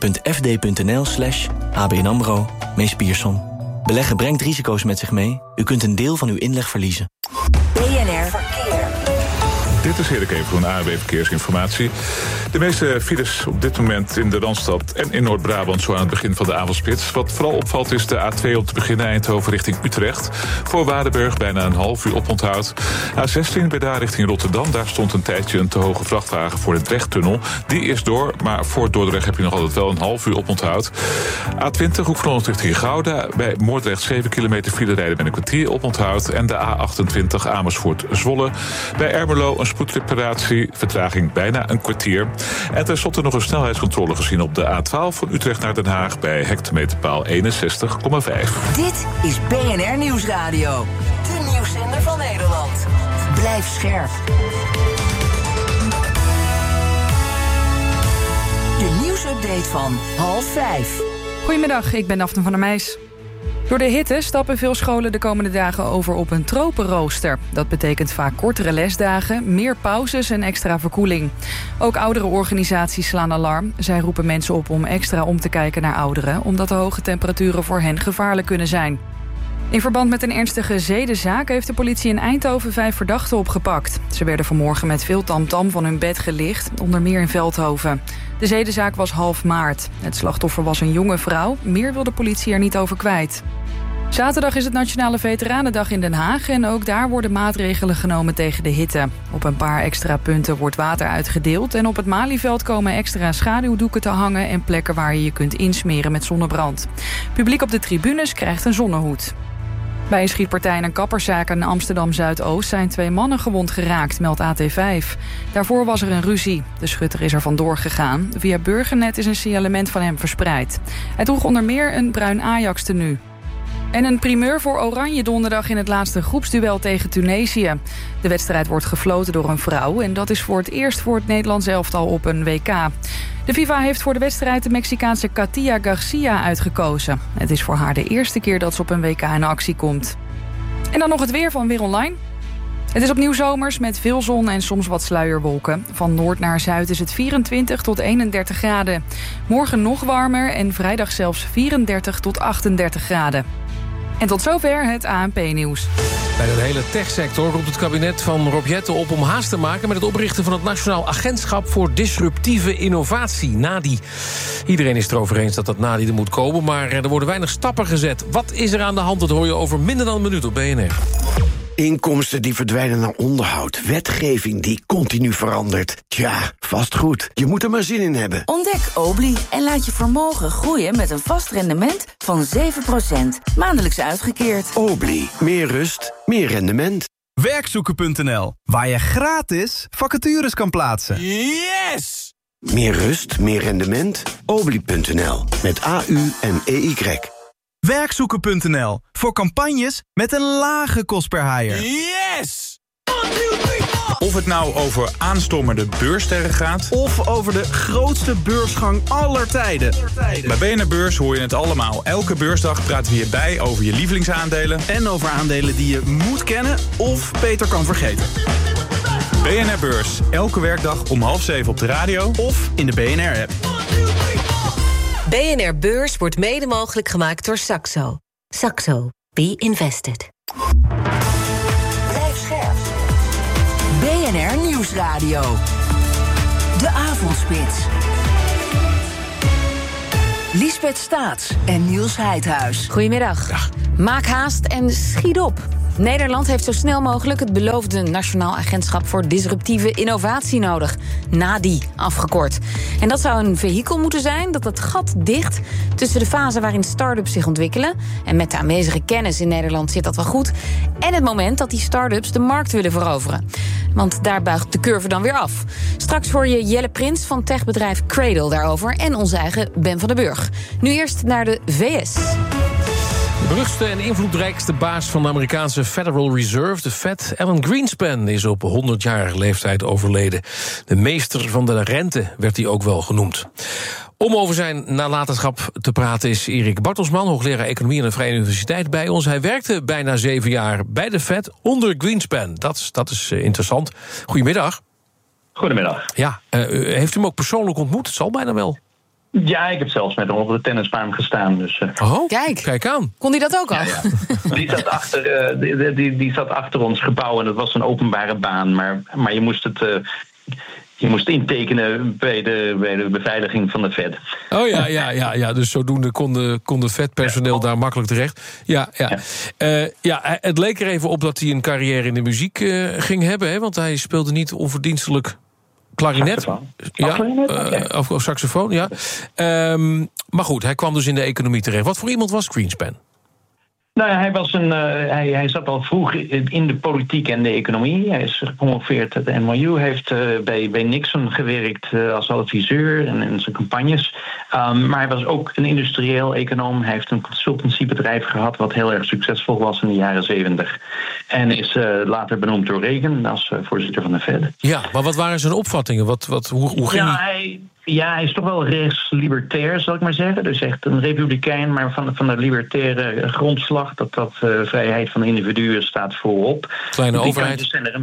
partner.fd.nl/ABN AMRO Mees Pierson. Beleggen brengt risico's met zich mee. U kunt een deel van uw inleg verliezen. BNR Verkeer. Dit is Erik even van ANWB Verkeersinformatie. De meeste files op dit moment in de Randstad en in Noord-Brabant zo aan het begin van de avondspits. Wat vooral opvalt is de A2 om te beginnen Eindhoven richting Utrecht. Voor Waardenburg bijna een half uur oponthoud. A16 bij daar richting Rotterdam. Daar stond een tijdje een te hoge vrachtwagen voor de Drechttunnel. Die is door, maar voor Dordrecht heb je nog altijd wel een half uur oponthoud. A20 Hoek van Holland richting Gouda. Bij Moordrecht 7 kilometer file rijden met een kwartier oponthoud. En de A28 Amersfoort-Zwolle. Bij Ermelo een spoedreparatie, vertraging bijna een kwartier. En tenslotte nog een snelheidscontrole gezien op de A12 van Utrecht naar Den Haag bij hectometerpaal 61,5. Dit is BNR Nieuwsradio. De nieuwszender van Nederland. Blijf scherp. De nieuwsupdate van 4:30. Goedemiddag, ik ben Daphne van der Meijs. Door de hitte stappen veel scholen de komende dagen over op een tropenrooster. Dat betekent vaak kortere lesdagen, meer pauzes en extra verkoeling. Ook oudere organisaties slaan alarm. Zij roepen mensen op om extra om te kijken naar ouderen, omdat de hoge temperaturen voor hen gevaarlijk kunnen zijn. In verband met een ernstige zedenzaak heeft de politie in Eindhoven 5 verdachten opgepakt. Ze werden vanmorgen met veel tamtam van hun bed gelicht, onder meer in Veldhoven. De zedenzaak was half maart. Het slachtoffer was een jonge vrouw. Meer wil de politie er niet over kwijt. Zaterdag is het Nationale Veteranendag in Den Haag en ook daar worden maatregelen genomen tegen de hitte. Op een paar extra punten wordt water uitgedeeld en op het Malieveld komen extra schaduwdoeken te hangen en plekken waar je je kunt insmeren met zonnebrand. Publiek op de tribunes krijgt een zonnehoed. Bij een schietpartij in een kapperszaak in Amsterdam-Zuidoost zijn 2 mannen gewond geraakt, meldt AT5. Daarvoor was er een ruzie. De schutter is er vandoor gegaan. Via Burgernet is een signalement van hem verspreid. Hij droeg onder meer een bruin Ajax-tenue. En een primeur voor Oranje donderdag in het laatste groepsduel tegen Tunesië. De wedstrijd wordt gefloten door een vrouw en dat is voor het eerst voor het Nederlands elftal op een WK. De FIFA heeft voor de wedstrijd de Mexicaanse Katia Garcia uitgekozen. Het is voor haar de eerste keer dat ze op een WK in actie komt. En dan nog het weer van Weer Online. Het is opnieuw zomers met veel zon en soms wat sluierwolken. Van noord naar zuid is het 24 tot 31 graden. Morgen nog warmer en vrijdag zelfs 34 tot 38 graden. En tot zover het ANP-nieuws. Bij de hele techsector roept het kabinet van Rob Jetten op om haast te maken met het oprichten van het Nationaal Agentschap voor Disruptieve Innovatie, NADI. Iedereen is het erover eens dat NADI er moet komen, maar er worden weinig stappen gezet. Wat is er aan de hand? Dat hoor je over minder dan een minuut op BNR. Inkomsten die verdwijnen naar onderhoud. Wetgeving die continu verandert. Tja, vastgoed. Je moet er maar zin in hebben. Ontdek Obli en laat je vermogen groeien met een vast rendement van 7%. Maandelijks uitgekeerd. Obli. Meer rust, meer rendement. Werkzoeken.nl, waar je gratis vacatures kan plaatsen. Yes! Meer rust, meer rendement? Obli.nl. Met AU en EY. Werkzoeken.nl. Voor campagnes met een lage kost per haier. Yes! Of het nou over aanstormende beurssterren gaat, Of over de grootste beursgang aller tijden. bij BNR Beurs hoor je het allemaal. Elke beursdag praten we hierbij over je lievelingsaandelen. En over aandelen die je moet kennen of beter kan vergeten. BNR Beurs, elke werkdag om 6:30 op de radio Of in de BNR-app. BNR Beurs wordt mede mogelijk gemaakt door Saxo. Saxo. Be invested. Blijf scherp. BNR Nieuwsradio. De Avondspits. Liesbeth Staats en Niels Heidhuis. Goedemiddag. Maak haast en schiet op. Nederland heeft zo snel mogelijk het beloofde Nationaal Agentschap voor Disruptieve Innovatie nodig. NADI, afgekort. En dat zou een vehikel moeten zijn dat het gat dicht tussen de fase waarin start-ups zich ontwikkelen, en met de aanwezige kennis in Nederland zit dat wel goed, en het moment dat die start-ups de markt willen veroveren. Want daar buigt de curve dan weer af. Straks hoor je Jelle Prins van techbedrijf Cradle daarover en onze eigen Ben van den Burg. Nu eerst naar de VS. De beruchtste en invloedrijkste baas van de Amerikaanse Federal Reserve, de Fed, Alan Greenspan, is op 100-jarige leeftijd overleden. De meester van de rente werd hij ook wel genoemd. Om over zijn nalatenschap te praten is Erik Bartelsman, hoogleraar economie aan de Vrije Universiteit, bij ons. Hij werkte bijna 7 jaar bij de Fed onder Greenspan. Dat is interessant. Goedemiddag. Goedemiddag. Ja, heeft u hem ook persoonlijk ontmoet? Het zal bijna wel. Ja, ik heb zelfs met hem op de tennisbaan gestaan. Dus, Kijk aan. Kon hij dat ook al? Ja. Die zat achter ons gebouw en dat was een openbare baan. Maar je moest het... Je moest intekenen bij de beveiliging van de Fed. Oh ja. Dus zodoende kon de Fed-personeel daar makkelijk terecht. Ja. Het leek er even op dat hij een carrière in de muziek ging hebben. Hè, want hij speelde niet onverdienstelijk klarinet. Of saxofoon, ja. Maar goed, hij kwam dus in de economie terecht. Wat voor iemand was Greenspan? Nou ja, hij zat al vroeg in de politiek en de economie. Hij is gepromoveerd aan de NYU, heeft bij Nixon gewerkt als adviseur en in zijn campagnes. Maar hij was ook een industrieel econoom. Hij heeft een consultancybedrijf gehad wat heel erg succesvol was in de jaren 70. En is later benoemd door Reagan als voorzitter van de Fed. Ja, maar wat waren zijn opvattingen? Hoe ging hij? Ja, hij is toch wel rechts-libertair, zal ik maar zeggen. Dus echt een republikein, maar van de libertaire grondslag. Dat vrijheid van individuen staat voorop. Kleine overheid.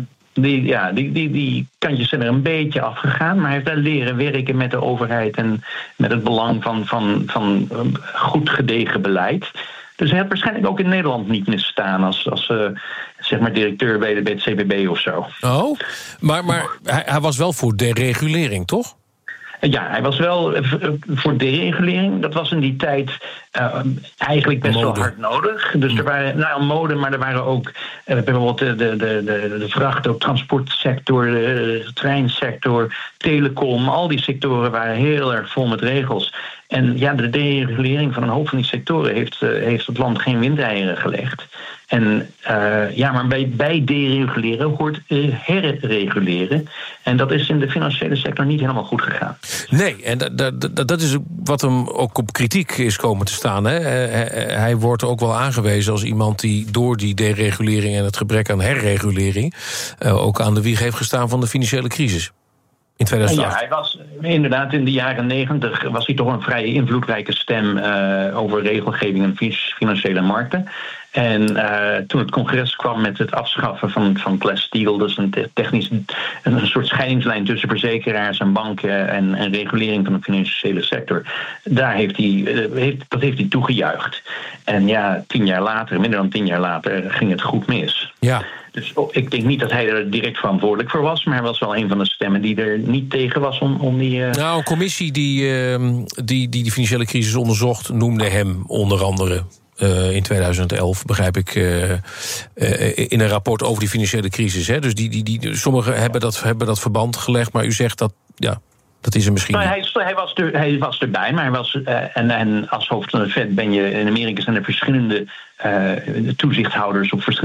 Die kantjes zijn er een beetje afgegaan. Maar hij heeft wel leren werken met de overheid en met het belang van goed gedegen beleid. Dus hij had waarschijnlijk ook in Nederland niet misstaan als zeg maar directeur bij het CPB of zo. Oh, maar hij was wel voor deregulering, toch? Ja, hij was wel voor deregulering. Dat was in die tijd eigenlijk best wel hard nodig. Dus er waren mode, maar er waren ook bijvoorbeeld de vracht- en transportsector, de treinsector, telecom. Al die sectoren waren heel erg vol met regels. En ja, de deregulering van een hoop van die sectoren heeft het land geen windeieren gelegd. En maar bij dereguleren hoort herreguleren. En dat is in de financiële sector niet helemaal goed gegaan. Nee, en dat is wat hem ook op kritiek is komen te staan. Hè? Hij wordt ook wel aangewezen als iemand die door die deregulering en het gebrek aan herregulering ook aan de wieg heeft gestaan van de financiële crisis. In 2008. Ja, hij was inderdaad in de jaren 90 was hij toch een vrij invloedrijke stem over regelgeving en financiële markten. En toen het congres kwam met het afschaffen van Glass-Steagall, dus een soort scheidingslijn tussen verzekeraars en banken en regulering van de financiële sector, dat heeft hij toegejuicht. En ja, minder dan 10 jaar later, ging het goed mis. Ja. Dus ik denk niet dat hij er direct verantwoordelijk voor was, maar hij was wel een van de stemmen die er niet tegen was om die... Nou, een commissie die financiële crisis onderzocht noemde hem onder andere in 2011, begrijp ik, in een rapport over die financiële crisis. Hè? Dus sommigen hebben dat verband gelegd, maar u zegt dat, ja, dat is er misschien niet. Hij was erbij, maar hij was, en als hoofd van de Fed ben je in Amerika zijn er verschillende toezichthouders op verschillende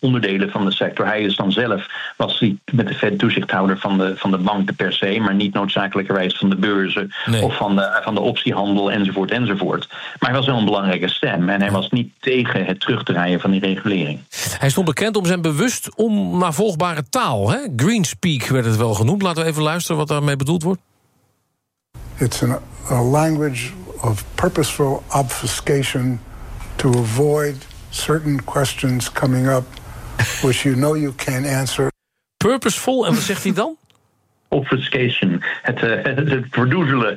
onderdelen van de sector. Hij is dan zelf, was hij met de Fed toezichthouder van de banken per se, maar niet noodzakelijkerwijs van de beurzen of van de optiehandel enzovoort. Maar hij was wel een belangrijke stem en hij was niet tegen het terugdraaien van die regulering. Hij stond bekend om zijn bewust onnavolgbare taal. Hè? Greenspeak werd het wel genoemd. Laten we even luisteren wat daarmee bedoeld wordt. It's a language of purposeful obfuscation to avoid certain questions coming up which you know you can't answer. Purposeful, en wat zegt hij dan? Obfuscation, het verdoezelen.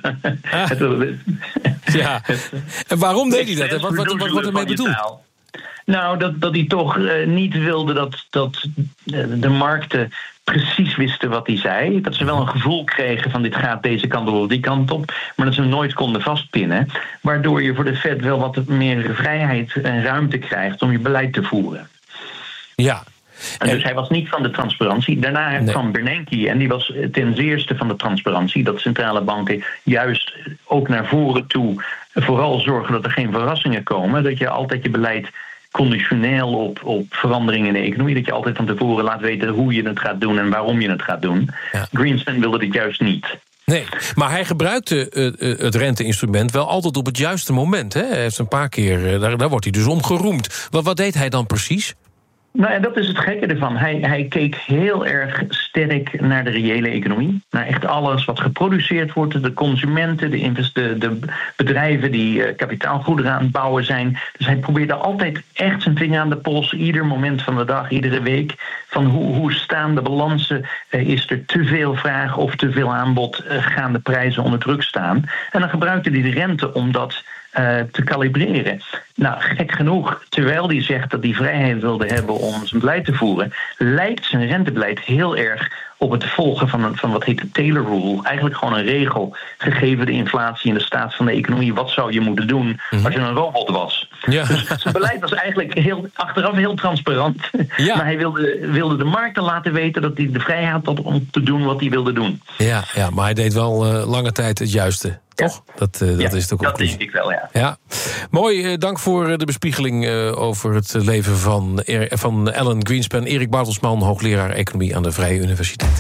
Ja, en waarom deed hij dat? Wat wordt ermee bedoeld? Nou, dat hij toch niet wilde dat de markten precies wisten wat hij zei. Dat ze wel een gevoel kregen van dit gaat deze kant op of die kant op, maar dat ze hem nooit konden vastpinnen. Waardoor je voor de Fed wel wat meer vrijheid en ruimte krijgt om je beleid te voeren. Ja. En dus hij was niet van de transparantie. Daarna kwam Bernanke en die was ten zeerste van de transparantie. Dat centrale banken juist ook naar voren toe vooral zorgen dat er geen verrassingen komen. Dat je altijd je beleid conditioneel op veranderingen in de economie, dat je altijd van tevoren laat weten hoe je het gaat doen en waarom je het gaat doen. Ja. Greenspan wilde dit juist niet. Nee, maar hij gebruikte het renteinstrument wel altijd op het juiste moment. Hè? Hij heeft een paar keer, daar wordt hij dus om geroemd. Wat deed hij dan precies? Nou, en dat is het gekke ervan. Hij keek heel erg sterk naar de reële economie. Naar echt alles wat geproduceerd wordt. De consumenten, de bedrijven die kapitaalgoederen aan het bouwen zijn. Dus hij probeerde altijd echt zijn vinger aan de pols. Ieder moment van de dag, iedere week. Van hoe staan de balansen? Is er te veel vraag of te veel aanbod? Gaan de prijzen onder druk staan? En dan gebruikte hij de rente om dat te kalibreren. Nou, gek genoeg, terwijl hij zegt dat hij vrijheid wilde hebben om zijn beleid te voeren, lijkt zijn rentebeleid heel erg op het volgen van wat heet de Taylor Rule. Eigenlijk gewoon een regel, gegeven de inflatie en de staat van de economie. Wat zou je moeten doen als je een robot was? Ja. Dus zijn beleid was eigenlijk achteraf heel transparant. Ja. Maar hij wilde de markten laten weten dat hij de vrijheid had om te doen wat hij wilde doen. Ja, maar hij deed wel lange tijd het juiste. Toch? Dat is de conclusie. Dat denk ik wel, ja. Mooi, dank voor de bespiegeling over het leven van Alan Greenspan. Erik Bartelsman, hoogleraar economie aan de Vrije Universiteit.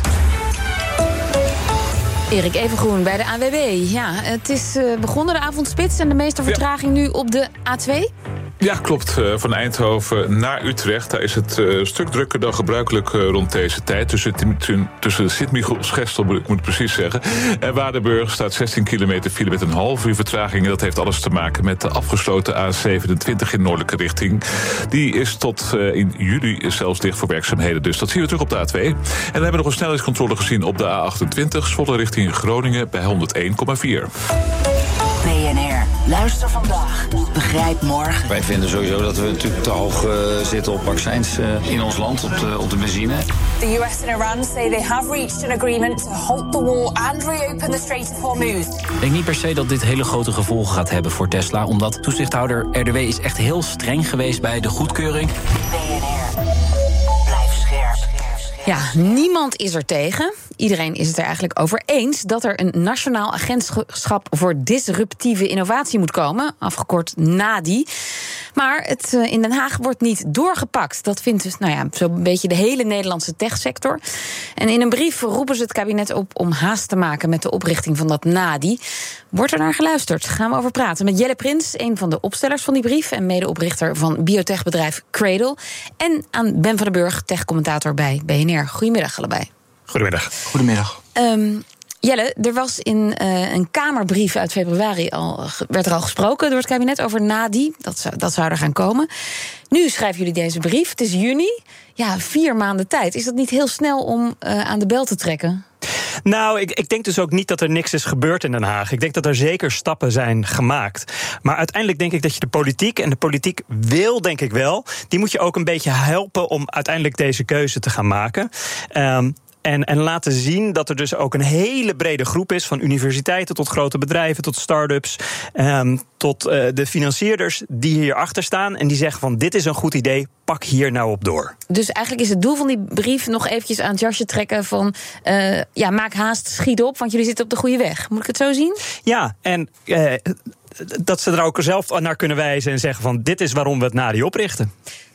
Erik Evengroen bij de ANWB. Ja, het is begonnen de avondspits en de meeste vertraging nu op de A2. Ja, klopt. Van Eindhoven naar Utrecht. Daar is het een stuk drukker dan gebruikelijk rond deze tijd. Tussen Sint-Michiels-Gestel, moet ik precies zeggen, en Waardenburg staat 16 kilometer file met een half uur vertraging. En dat heeft alles te maken met de afgesloten A27 in noordelijke richting. Die is tot in juli zelfs dicht voor werkzaamheden. Dus dat zien we terug op de A2. En dan hebben we nog een snelheidscontrole gezien op de A28. Zwolle richting Groningen bij 101,4. BNR. Luister vandaag. Begrijp morgen. Wij vinden sowieso dat we natuurlijk te hoog zitten op vaccins in ons land, op de benzine. The US and Iran say they have reached an agreement to halt the war and reopen the Strait of Hormuz. Ik denk niet per se dat dit hele grote gevolgen gaat hebben voor Tesla, omdat toezichthouder RDW is echt heel streng geweest bij de goedkeuring. BNR. Blijf scherp. Ja, niemand is er tegen. Iedereen is het er eigenlijk over eens dat er een Nationaal Agentschap voor Disruptieve Innovatie moet komen, afgekort NADI. Maar het in Den Haag wordt niet doorgepakt. Dat vindt dus zo'n beetje de hele Nederlandse techsector. En in een brief roepen ze het kabinet op om haast te maken met de oprichting van dat NADI. Wordt er naar geluisterd? Gaan we over praten met Jelle Prins, een van de opstellers van die brief en medeoprichter van biotechbedrijf Cradle. En aan Ben van den Burg, techcommentator bij BNR. Goedemiddag allebei. Goedemiddag. Jelle, er was in een Kamerbrief uit februari werd er al gesproken door het kabinet over NADI. Dat zou er gaan komen. Nu schrijven jullie deze brief. Het is juni. Ja, 4 maanden tijd. Is dat niet heel snel om aan de bel te trekken? Nou, ik denk dus ook niet dat er niks is gebeurd in Den Haag. Ik denk dat er zeker stappen zijn gemaakt. Maar uiteindelijk denk ik dat je de politiek, en de politiek wil denk ik wel, die moet je ook een beetje helpen om uiteindelijk deze keuze te gaan maken. En laten zien dat er dus ook een hele brede groep is, van universiteiten tot grote bedrijven, tot start-ups, tot de financierders die hierachter staan en die zeggen van dit is een goed idee, pak hier nou op door. Dus eigenlijk is het doel van die brief nog eventjes aan het jasje trekken van maak haast, schiet op, want jullie zitten op de goede weg. Moet ik het zo zien? Ja, en dat ze er ook zelf naar kunnen wijzen en zeggen van dit is waarom we het NADI oprichten.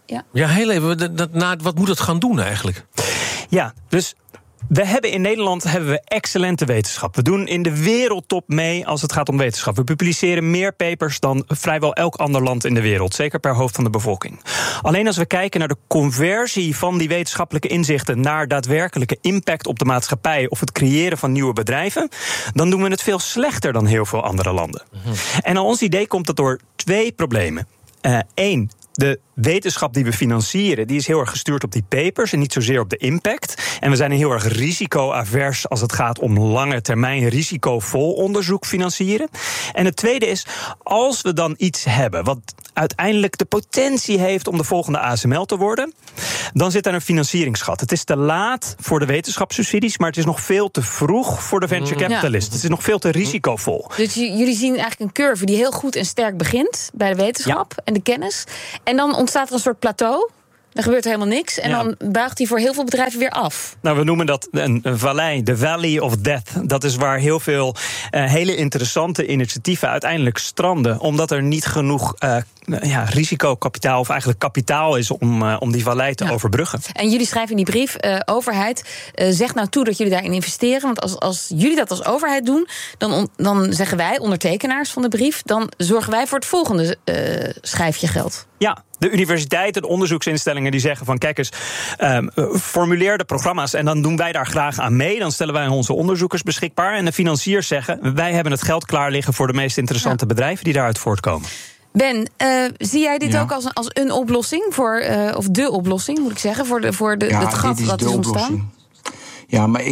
Ja, heel even. Wat moet het gaan doen eigenlijk? Ja, dus we hebben in Nederland excellente wetenschap. We doen in de wereldtop mee als het gaat om wetenschap. We publiceren meer papers dan vrijwel elk ander land in de wereld. Zeker per hoofd van de bevolking. Alleen als we kijken naar de conversie van die wetenschappelijke inzichten naar daadwerkelijke impact op de maatschappij of het creëren van nieuwe bedrijven, dan doen we het veel slechter dan heel veel andere landen. En naar ons idee komt dat door 2 problemen. 1. De wetenschap die we financieren, die is heel erg gestuurd op die papers en niet zozeer op de impact. En we zijn heel erg risicoavers als het gaat om lange termijn risicovol onderzoek financieren. En het tweede is, als we dan iets hebben wat uiteindelijk de potentie heeft om de volgende ASML te worden, dan zit daar een financieringsgat. Het is te laat voor de wetenschapssubsidies, maar het is nog veel te vroeg voor de venture capitalist. Het is nog veel te risicovol. Dus jullie zien eigenlijk een curve die heel goed en sterk begint bij de wetenschap en de kennis. En dan ontstaat er een soort plateau. Er gebeurt helemaal niks. En dan buigt hij voor heel veel bedrijven weer af. Nou, we noemen dat een vallei, de Valley of Death. Dat is waar heel veel hele interessante initiatieven uiteindelijk stranden. Omdat er niet genoeg risicokapitaal of eigenlijk kapitaal is om die vallei te overbruggen. En jullie schrijven in die brief, overheid, zeg nou toe dat jullie daarin investeren. Want als jullie dat als overheid doen, dan zeggen wij, ondertekenaars van de brief, dan zorgen wij voor het volgende schijfje geld. Ja, de universiteiten, de onderzoeksinstellingen die zeggen van kijk eens, formuleer de programma's en dan doen wij daar graag aan mee. Dan stellen wij onze onderzoekers beschikbaar. En de financiers zeggen, wij hebben het geld klaar liggen voor de meest interessante bedrijven die daaruit voortkomen. Ben, zie jij dit ook als een oplossing of de oplossing, moet ik zeggen, voor het gat dat is ontstaan? Ja, maar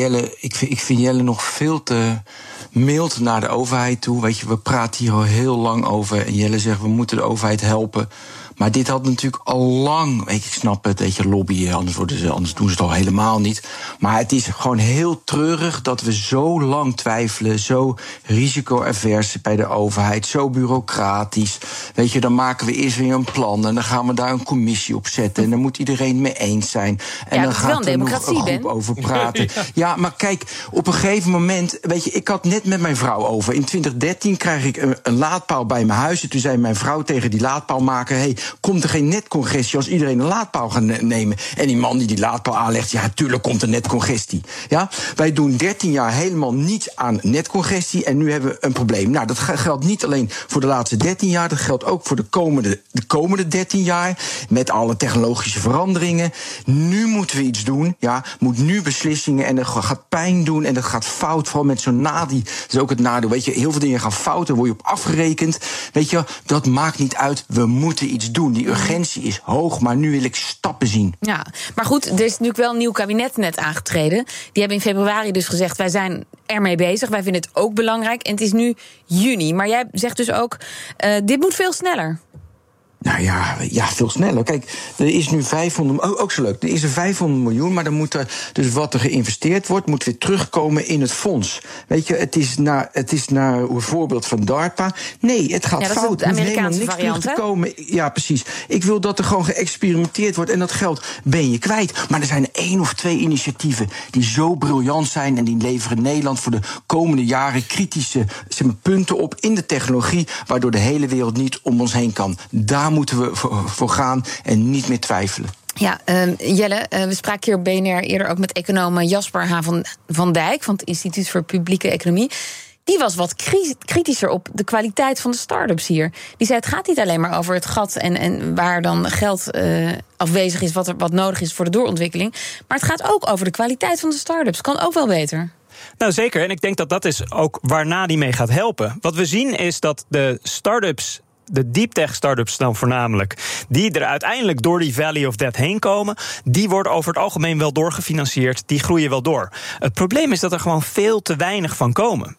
ik vind Jelle nog veel te mild naar de overheid toe. Weet je, we praten hier al heel lang over. En Jelle zegt, we moeten de overheid helpen. Maar dit had natuurlijk al lang, ik snap het, weet je, lobbyen, anders doen ze het al helemaal niet. Maar het is gewoon heel treurig dat we zo lang twijfelen, zo risicoavers bij de overheid, zo bureaucratisch. Weet je, dan maken we eerst weer een plan en dan gaan we daar een commissie op zetten en dan moet iedereen het mee eens zijn. En dan gaat er nog een groep over praten. Ja, maar kijk, op een gegeven moment, weet je, ik had net met mijn vrouw over. In 2013 krijg ik een laadpaal bij mijn huis en toen zei mijn vrouw tegen die laadpaalmaker, hey, komt er geen netcongestie als iedereen een laadpaal gaat nemen? En die man die laadpaal aanlegt, ja, tuurlijk komt er netcongestie. Ja? Wij doen 13 jaar helemaal niets aan netcongestie en nu hebben we een probleem. Nou, dat geldt niet alleen voor de laatste 13 jaar, dat geldt ook voor de komende 13 jaar, met alle technologische veranderingen. Nu moeten we iets doen, moet nu beslissingen en dat gaat pijn doen en dat gaat fout, vooral met zo'n NADI. Dat is ook het nadeel, weet je, heel veel dingen gaan fout, daar word je op afgerekend. Weet je, dat maakt niet uit, we moeten iets doen. Die urgentie is hoog, maar nu wil ik stappen zien. Ja, maar goed, er is natuurlijk wel een nieuw kabinet net aangetreden. Die hebben in februari dus gezegd, wij zijn ermee bezig. Wij vinden het ook belangrijk. En het is nu juni. Maar jij zegt dus ook, dit moet veel sneller. Nou ja, veel sneller. Kijk, er is nu 500... ook zo leuk. Er is er 500 miljoen, maar dan moet er dus wat er geïnvesteerd wordt, moet weer terugkomen in het fonds. Weet je, het is naar een voorbeeld van DARPA. Nee, het gaat fout. Er hoeft helemaal niks terug te komen. Ja, precies. Ik wil dat er gewoon geëxperimenteerd wordt en dat geld ben je kwijt. Maar er zijn 1 of 2 initiatieven die zo briljant zijn en die leveren Nederland voor de komende jaren kritische punten op in de technologie, waardoor de hele wereld niet om ons heen kan. Daar moeten we voor gaan en niet meer twijfelen. Ja, Jelle, we spraken hier op BNR eerder ook met econoom Jasper H. van Dijk van het Instituut voor Publieke Economie. Die was wat kritischer op de kwaliteit van de start-ups hier. Die zei, het gaat niet alleen maar over het gat en waar dan geld afwezig is, wat nodig is voor de doorontwikkeling. Maar het gaat ook over de kwaliteit van de start-ups. Kan ook wel beter. Nou, zeker. En ik denk dat dat is ook waarna die mee gaat helpen. Wat we zien is dat de start-ups, de deep tech startups dan voornamelijk, die er uiteindelijk door die Valley of Death heen komen, die worden over het algemeen wel doorgefinancierd, die groeien wel door. Het probleem is dat er gewoon veel te weinig van komen.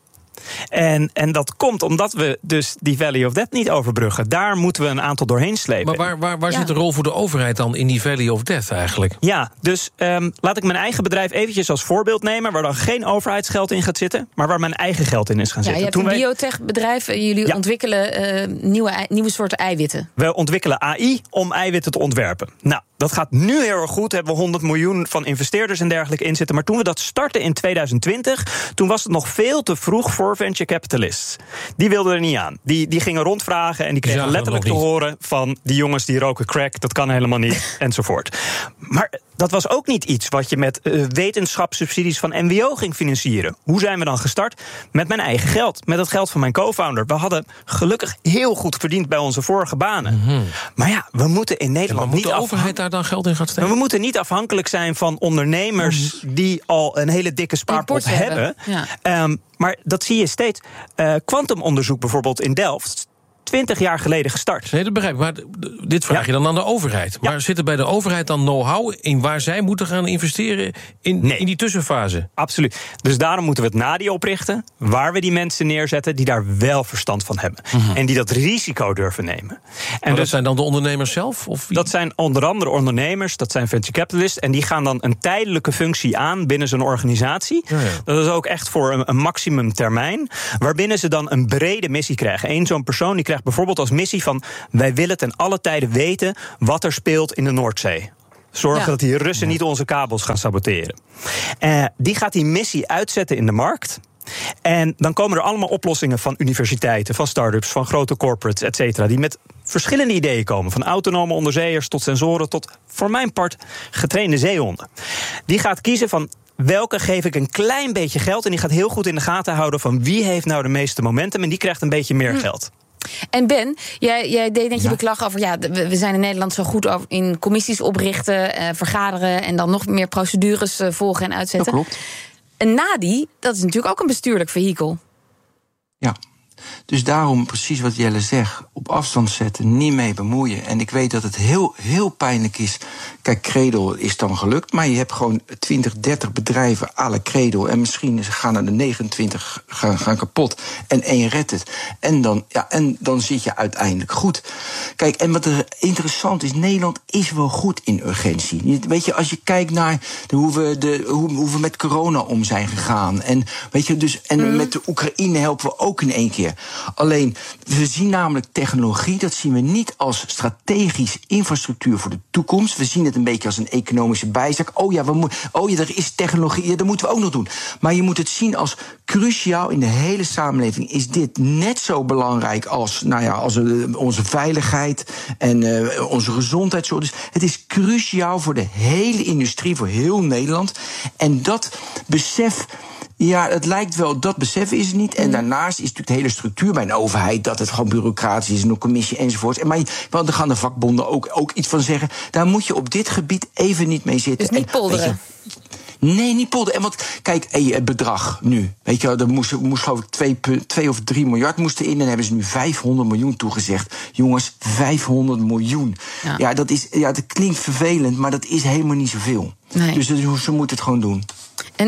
En dat komt omdat we dus die Valley of Death niet overbruggen. Daar moeten we een aantal doorheen slepen. Maar waar zit de rol voor de overheid dan in die Valley of Death eigenlijk? Ja, dus laat ik mijn eigen bedrijf eventjes als voorbeeld nemen, waar dan geen overheidsgeld in gaat zitten, maar waar mijn eigen geld in is gaan zitten. Je hebt een biotechbedrijf, jullie ontwikkelen nieuwe soorten eiwitten. We ontwikkelen AI om eiwitten te ontwerpen. Nou, dat gaat nu heel erg goed. Hebben we 100 miljoen van investeerders en dergelijke in zitten. Maar toen we dat startten in 2020, toen was het nog veel te vroeg voor voor venture capitalists. Die wilden er niet aan. Die gingen rondvragen en die kregen letterlijk te horen van die jongens die roken crack, dat kan helemaal niet, enzovoort. Maar dat was ook niet iets wat je met wetenschapssubsidies van NWO ging financieren. Hoe zijn we dan gestart? Met mijn eigen geld, met het geld van mijn co-founder. We hadden gelukkig heel goed verdiend bij onze vorige banen. Maar ja, we moeten in Nederland moet de overheid daar dan geld in gaan steken? We moeten niet afhankelijk zijn van ondernemers die al een hele dikke spaarpot hebben. Ja. Maar dat zie je steeds. Quantumonderzoek bijvoorbeeld in Delft, 20 jaar geleden gestart. Nee, dat begrijp ik. Maar dit vraag je dan aan de overheid. Maar zit er bij de overheid dan know-how in waar zij moeten gaan investeren in die tussenfase? Absoluut. Dus daarom moeten we het NADI oprichten, waar we die mensen neerzetten die daar wel verstand van hebben. En die dat risico durven nemen. En dat zijn dan de ondernemers zelf? Of wie? Dat zijn onder andere ondernemers, dat zijn venture capitalists, en die gaan dan een tijdelijke functie aan binnen zo'n organisatie. Ja. Dat is ook echt voor een maximum termijn, waarbinnen ze dan een brede missie krijgen. Eén zo'n persoon die krijgt bijvoorbeeld als missie van: wij willen ten alle tijde weten wat er speelt in de Noordzee. Zorgen dat die Russen niet onze kabels gaan saboteren. Die gaat die missie uitzetten in de markt. En dan komen er allemaal oplossingen van universiteiten, van start-ups, van grote corporates, et cetera, die met verschillende ideeën komen. Van autonome onderzeeërs tot sensoren tot, voor mijn part, getrainde zeehonden. Die gaat kiezen van: welke geef ik een klein beetje geld? En die gaat heel goed in de gaten houden van wie heeft nou de meeste momentum, en die krijgt een beetje meer geld. En Ben, jij deed net je beklag over, we zijn in Nederland zo goed over in commissies oprichten, vergaderen en dan nog meer procedures volgen en uitzetten. Dat klopt. Een NADI, dat is natuurlijk ook een bestuurlijk vehikel. Ja. Dus daarom, precies wat Jelle zegt, op afstand zetten, niet mee bemoeien. En ik weet dat het heel pijnlijk is. Kijk, Credel is dan gelukt, maar je hebt gewoon 20, 30 bedrijven à la Credel. En misschien gaan er de 29 gaan kapot en 1 redt het. En dan zit je uiteindelijk goed. Kijk, en wat er interessant is, Nederland is wel goed in urgentie. Weet je, als je kijkt naar hoe we met corona om zijn gegaan. En weet je, dus met de Oekraïne helpen we ook in 1 keer. Alleen, we zien namelijk technologie, dat zien we niet als strategisch infrastructuur voor de toekomst. We zien het een beetje als een economische bijzaak. Er is technologie, dat moeten we ook nog doen. Maar je moet het zien als cruciaal in de hele samenleving. Is dit net zo belangrijk als onze veiligheid en onze gezondheidszorg. Dus het is cruciaal voor de hele industrie, voor heel Nederland. En dat besef, het lijkt wel, dat besef is het niet. En daarnaast is natuurlijk de hele structuur bij een overheid dat het gewoon bureaucratisch is en een commissie enzovoort. Maar daar gaan de vakbonden ook iets van zeggen. Daar moet je op dit gebied even niet mee zitten. Dus niet polderen. Nee, niet polderen. En want, kijk, het bedrag nu. Weet je, er moest geloof ik 2 of 3 miljard moesten in. En dan hebben ze nu 500 miljoen toegezegd. Jongens, 500 miljoen. Ja, dat klinkt vervelend, maar dat is helemaal niet zoveel. Nee. Dus ze moeten het gewoon doen. En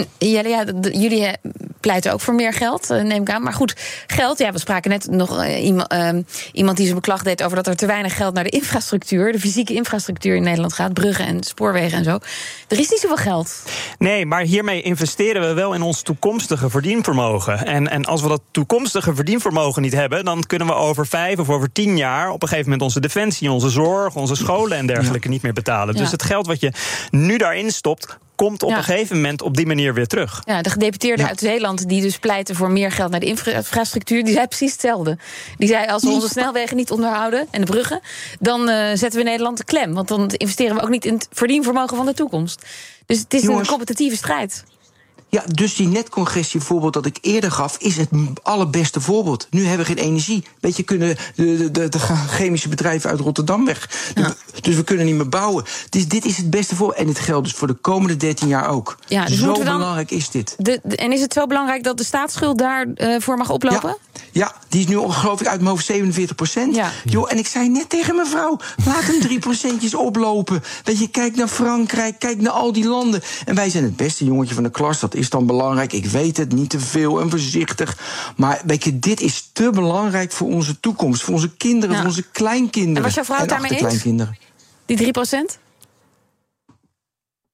jullie pleiten ook voor meer geld, neem ik aan. Maar goed, geld, we spraken net nog iemand die zijn beklag deed over dat er te weinig geld naar de infrastructuur, de fysieke infrastructuur in Nederland gaat, bruggen en spoorwegen en zo. Er is niet zoveel geld. Nee, maar hiermee investeren we wel in ons toekomstige verdienvermogen. En als we dat toekomstige verdienvermogen niet hebben, dan kunnen we over 5 of over 10 jaar op een gegeven moment onze defensie, onze zorg, onze scholen en dergelijke niet meer betalen. Dus het geld wat je nu daarin stopt, komt op een gegeven moment op die manier weer terug. Ja, de gedeputeerden uit Zeeland die dus pleiten voor meer geld naar de infrastructuur, die zei precies hetzelfde. Die zei, als we onze snelwegen niet onderhouden en de bruggen, dan zetten we Nederland de klem. Want dan investeren we ook niet in het verdienvermogen van de toekomst. Dus het is een competitieve strijd. Ja, dus die netcongestie voorbeeld dat ik eerder gaf is het allerbeste voorbeeld. Nu hebben we geen energie. Weet je, kunnen de chemische bedrijven uit Rotterdam weg. Ja. Dus we kunnen niet meer bouwen. Dus dit is het beste voorbeeld. En het geldt dus voor de komende 13 jaar ook. Ja, dus zo belangrijk is dit. En is het zo belangrijk dat de staatsschuld daarvoor mag oplopen? Ja, die is nu geloof ik uit mijn hoofd 47%. Ja. Joh, en ik zei net tegen mijn vrouw, laat hem 3% oplopen. Weet je, kijk naar Frankrijk, kijk naar al die landen. En wij zijn het beste jongetje van de klas, dat is dan belangrijk. Ik weet het, niet te veel en voorzichtig. Maar weet je, dit is te belangrijk voor onze toekomst. Voor onze kinderen, voor onze kleinkinderen. En was jouw vrouw het daarmee eens? Die 3%?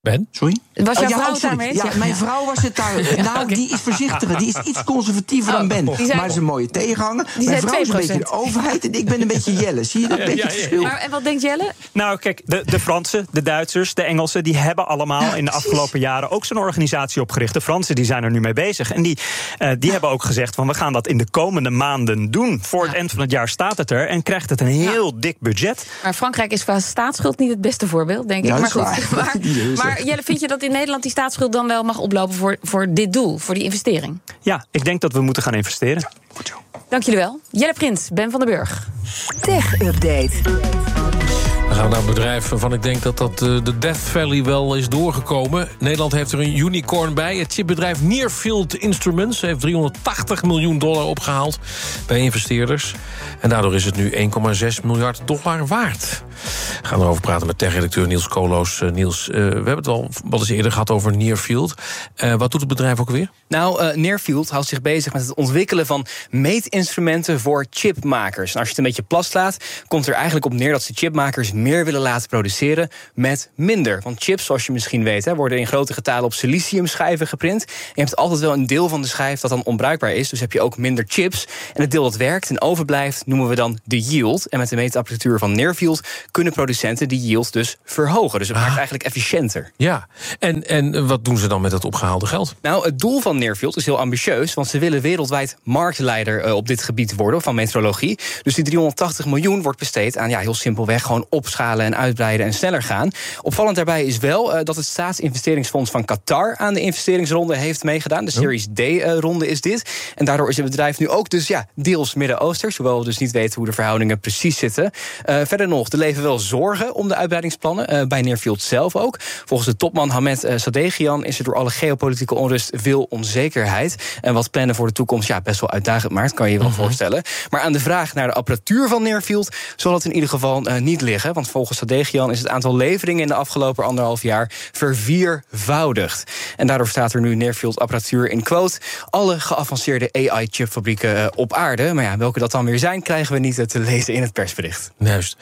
Ben? Sorry? Was jouw vrouw het daarmee eens? Ja, mijn vrouw was het daar. Nou, die is voorzichtiger. Die is iets conservatiever dan Ben. Maar ze is een mooie tegenhanger. Mijn vrouw is een beetje de overheid en ik ben een beetje Jelle. Zie je dat beetje het verschil? Maar, en wat denkt Jelle? Nou, kijk, de Fransen, de Duitsers, de Engelsen, die hebben allemaal in de afgelopen jaren ook zo'n organisatie opgericht. De Fransen die zijn er nu mee bezig. En die hebben ook gezegd van we gaan dat in de komende maanden doen. Voor het eind van het jaar staat het er en krijgt het een heel dik budget. Maar Frankrijk is qua staatsschuld niet het beste voorbeeld, denk ik. Ja, maar goed. Maar Jelle, vind je dat in Nederland die staatsschuld dan wel mag oplopen voor dit doel, voor die investering? Ja, ik denk dat we moeten gaan investeren. Dank jullie wel. Jelle Prins, Ben van den Burg. Tech Update. Dan gaan we naar een bedrijf waarvan ik denk dat de Death Valley wel is doorgekomen. Nederland heeft er een unicorn bij. Het chipbedrijf Nearfield Instruments heeft $380 miljoen opgehaald bij investeerders. En daardoor is het nu $1,6 miljard waard. We gaan erover praten met tech-redacteur Niels Koolhoos. Niels, we hebben het al wat eens eerder gehad over Nearfield. Wat doet het bedrijf ook weer? Nou, Nearfield houdt zich bezig met het ontwikkelen van meetinstrumenten voor chipmakers. En als je het een beetje plat laat, komt er eigenlijk op neer dat ze chipmakers meer willen laten produceren met minder. Want chips, zoals je misschien weet, worden in grote getalen op siliciumschijven geprint. En je hebt altijd wel een deel van de schijf dat dan onbruikbaar is. Dus heb je ook minder chips. En het deel dat werkt en overblijft noemen we dan de yield. En met de meetapparatuur van Nearfield kunnen producenten die yield dus verhogen. Dus het maakt eigenlijk efficiënter. Ja, en wat doen ze dan met het opgehaalde geld? Nou, het doel van Nearfield is heel ambitieus, want ze willen wereldwijd marktleider op dit gebied worden, van metrologie. Dus die $380 miljoen wordt besteed aan heel simpelweg gewoon opschalen en uitbreiden en sneller gaan. Opvallend daarbij is wel dat het staatsinvesteringsfonds van Qatar aan de investeringsronde heeft meegedaan. De Series D-ronde is dit. En daardoor is het bedrijf nu ook dus deels Midden-Oosters, hoewel we dus niet weten hoe de verhoudingen precies zitten. Verder nog, er leven wel zorgen om de uitbreidingsplannen, bij Nearfield zelf ook. Volgens de topman Hamed Sadegian is er door alle geopolitieke onrust veel onzekerheid. En wat plannen voor de toekomst best wel uitdagend maakt, kan je je wel voorstellen. Maar aan de vraag naar de apparatuur van Nearfield zal het in ieder geval niet liggen. Want volgens Sadegian is het aantal leveringen in de afgelopen 1,5 jaar verviervoudigd. En daardoor staat er nu Nearfield apparatuur in quote alle geavanceerde AI-chipfabrieken op aarde. Maar welke dat dan weer zijn, krijgen we niet te lezen in het persbericht. Juist.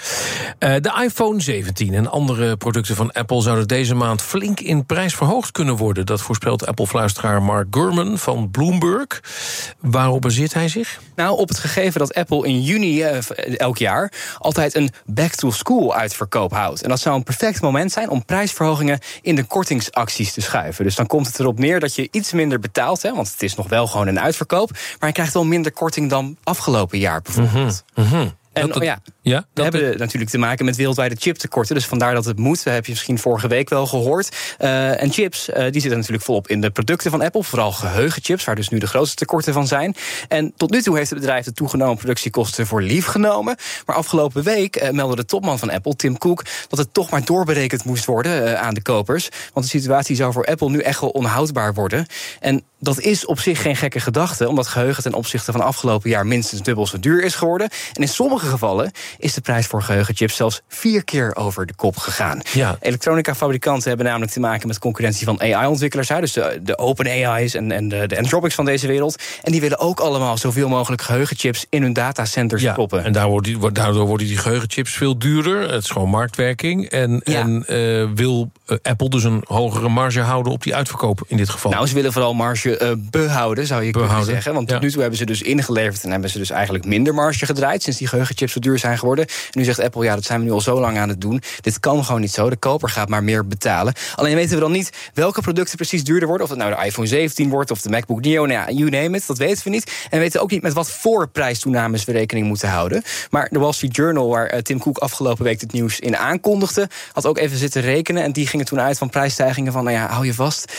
De iPhone 17 en andere producten van Apple zouden deze maand flink in prijs verhoogd kunnen worden. Dat voorspelt Apple-fluisteraar Mark Gurman van Bloomberg. Waarop baseert hij zich? Nou, op het gegeven dat Apple in juni elk jaar altijd een back-to-school uitverkoop houdt. En dat zou een perfect moment zijn om prijsverhogingen in de kortingsacties te schuiven. Dus dan komt het erop neer dat je iets minder betaalt, want het is nog wel gewoon een uitverkoop, maar je krijgt wel minder korting dan afgelopen jaar bijvoorbeeld. En we hebben natuurlijk te maken met wereldwijde chiptekorten. Dus vandaar dat het moet. Dat heb je misschien vorige week wel gehoord. En chips, die zitten natuurlijk volop in de producten van Apple. Vooral geheugenchips, waar dus nu de grootste tekorten van zijn. En tot nu toe heeft het bedrijf de toegenomen productiekosten voor lief genomen. Maar afgelopen week meldde de topman van Apple, Tim Cook, dat het toch maar doorberekend moest worden aan de kopers. Want de situatie zou voor Apple nu echt wel onhoudbaar worden. En dat is op zich geen gekke gedachte, omdat geheugen ten opzichte van afgelopen jaar minstens dubbel zo duur is geworden. En in sommige gevallen is de prijs voor geheugenchips zelfs 4 keer over de kop gegaan. Ja. Elektronica-fabrikanten hebben namelijk te maken met concurrentie van AI-ontwikkelaars, dus de OpenAI's en de Anthropics van deze wereld. En die willen ook allemaal zoveel mogelijk geheugenchips in hun datacenters stoppen. En daardoor worden die geheugenchips veel duurder. Het is gewoon marktwerking. En wil Apple dus een hogere marge houden op die uitverkoop in dit geval? Nou, ze willen vooral marge behouden, zou je kunnen zeggen. Want tot nu toe hebben ze dus ingeleverd en hebben ze dus eigenlijk minder marge gedraaid sinds die geheugenchips zo duur zijn geworden. En nu zegt Apple, dat zijn we nu al zo lang aan het doen. Dit kan gewoon niet zo. De koper gaat maar meer betalen. Alleen weten we dan niet welke producten precies duurder worden. Of het nou de iPhone 17 wordt of de MacBook Neo. You name it, dat weten we niet. En we weten ook niet met wat voor prijstoenames we rekening moeten houden. Maar de Wall Street Journal, waar Tim Cook afgelopen week het nieuws in aankondigde, had ook even zitten rekenen. En die gingen toen uit van prijsstijgingen van, hou je vast,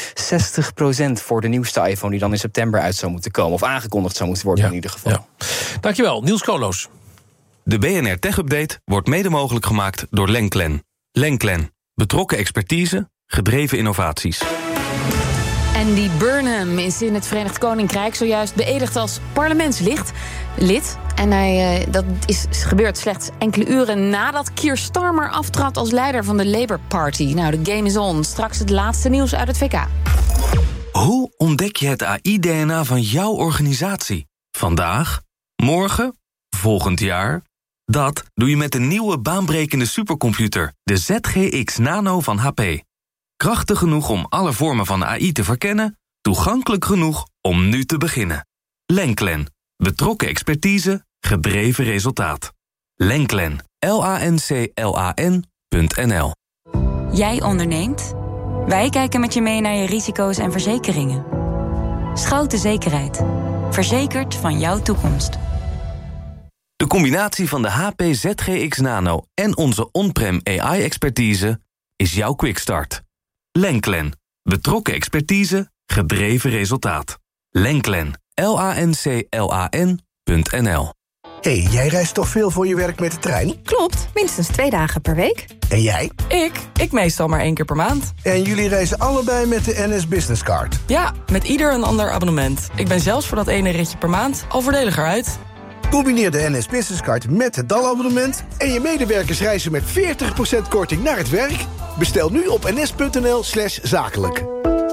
60% voor de nieuwste iPhone die dan in september uit zou moeten komen. Of aangekondigd zou moeten worden in ieder geval. Ja. Dankjewel, Niels Koolhoos. De BNR Tech Update wordt mede mogelijk gemaakt door Lenklen. Lenklen. Betrokken expertise, gedreven innovaties. Andy Burnham is in het Verenigd Koninkrijk zojuist beëdigd als parlementslid. En dat is gebeurd slechts enkele uren nadat Keir Starmer aftrad als leider van de Labour Party. Nou, de game is on. Straks het laatste nieuws uit het VK. Hoe ontdek je het AI-DNA van jouw organisatie? Vandaag? Morgen? Volgend jaar? Dat doe je met de nieuwe baanbrekende supercomputer, de ZGX Nano van HP. Krachtig genoeg om alle vormen van AI te verkennen, toegankelijk genoeg om nu te beginnen. Lenklen. Betrokken expertise, gedreven resultaat. Lenklen. LANCLAN.nl. Jij onderneemt? Wij kijken met je mee naar je risico's en verzekeringen. Schouten Zekerheid. Verzekerd van jouw toekomst. De combinatie van de HP ZGX Nano en onze on-prem AI-expertise is jouw quickstart. Lenklen. Betrokken expertise, gedreven resultaat. Lenklen. LANCLAN.nl. Hey, jij reist toch veel voor je werk met de trein? Klopt, minstens 2 dagen per week. En jij? Ik meestal maar 1 keer per maand. En jullie reizen allebei met de NS Business Card? Ja, met ieder een ander abonnement. Ik ben zelfs voor dat ene ritje per maand al voordeliger uit. Combineer de NS Business Card met het DAL-abonnement... en je medewerkers reizen met 40% korting naar het werk. Bestel nu op ns.nl/zakelijk.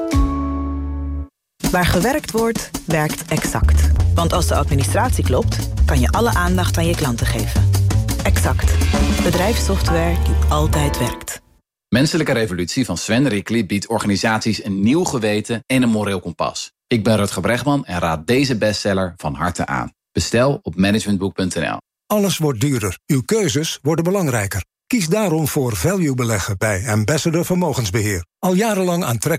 Waar gewerkt wordt, werkt Exact. Want als de administratie klopt, kan je alle aandacht aan je klanten geven. Exact. Bedrijfssoftware die altijd werkt. Menselijke Revolutie van Sven Rickly biedt organisaties een nieuw geweten en een moreel kompas. Ik ben Rutger Bregman en raad deze bestseller van harte aan. Bestel op managementboek.nl. Alles wordt duurder. Uw keuzes worden belangrijker. Kies daarom voor value beleggen bij Ambassador Vermogensbeheer. Al jarenlang aantrekkelijk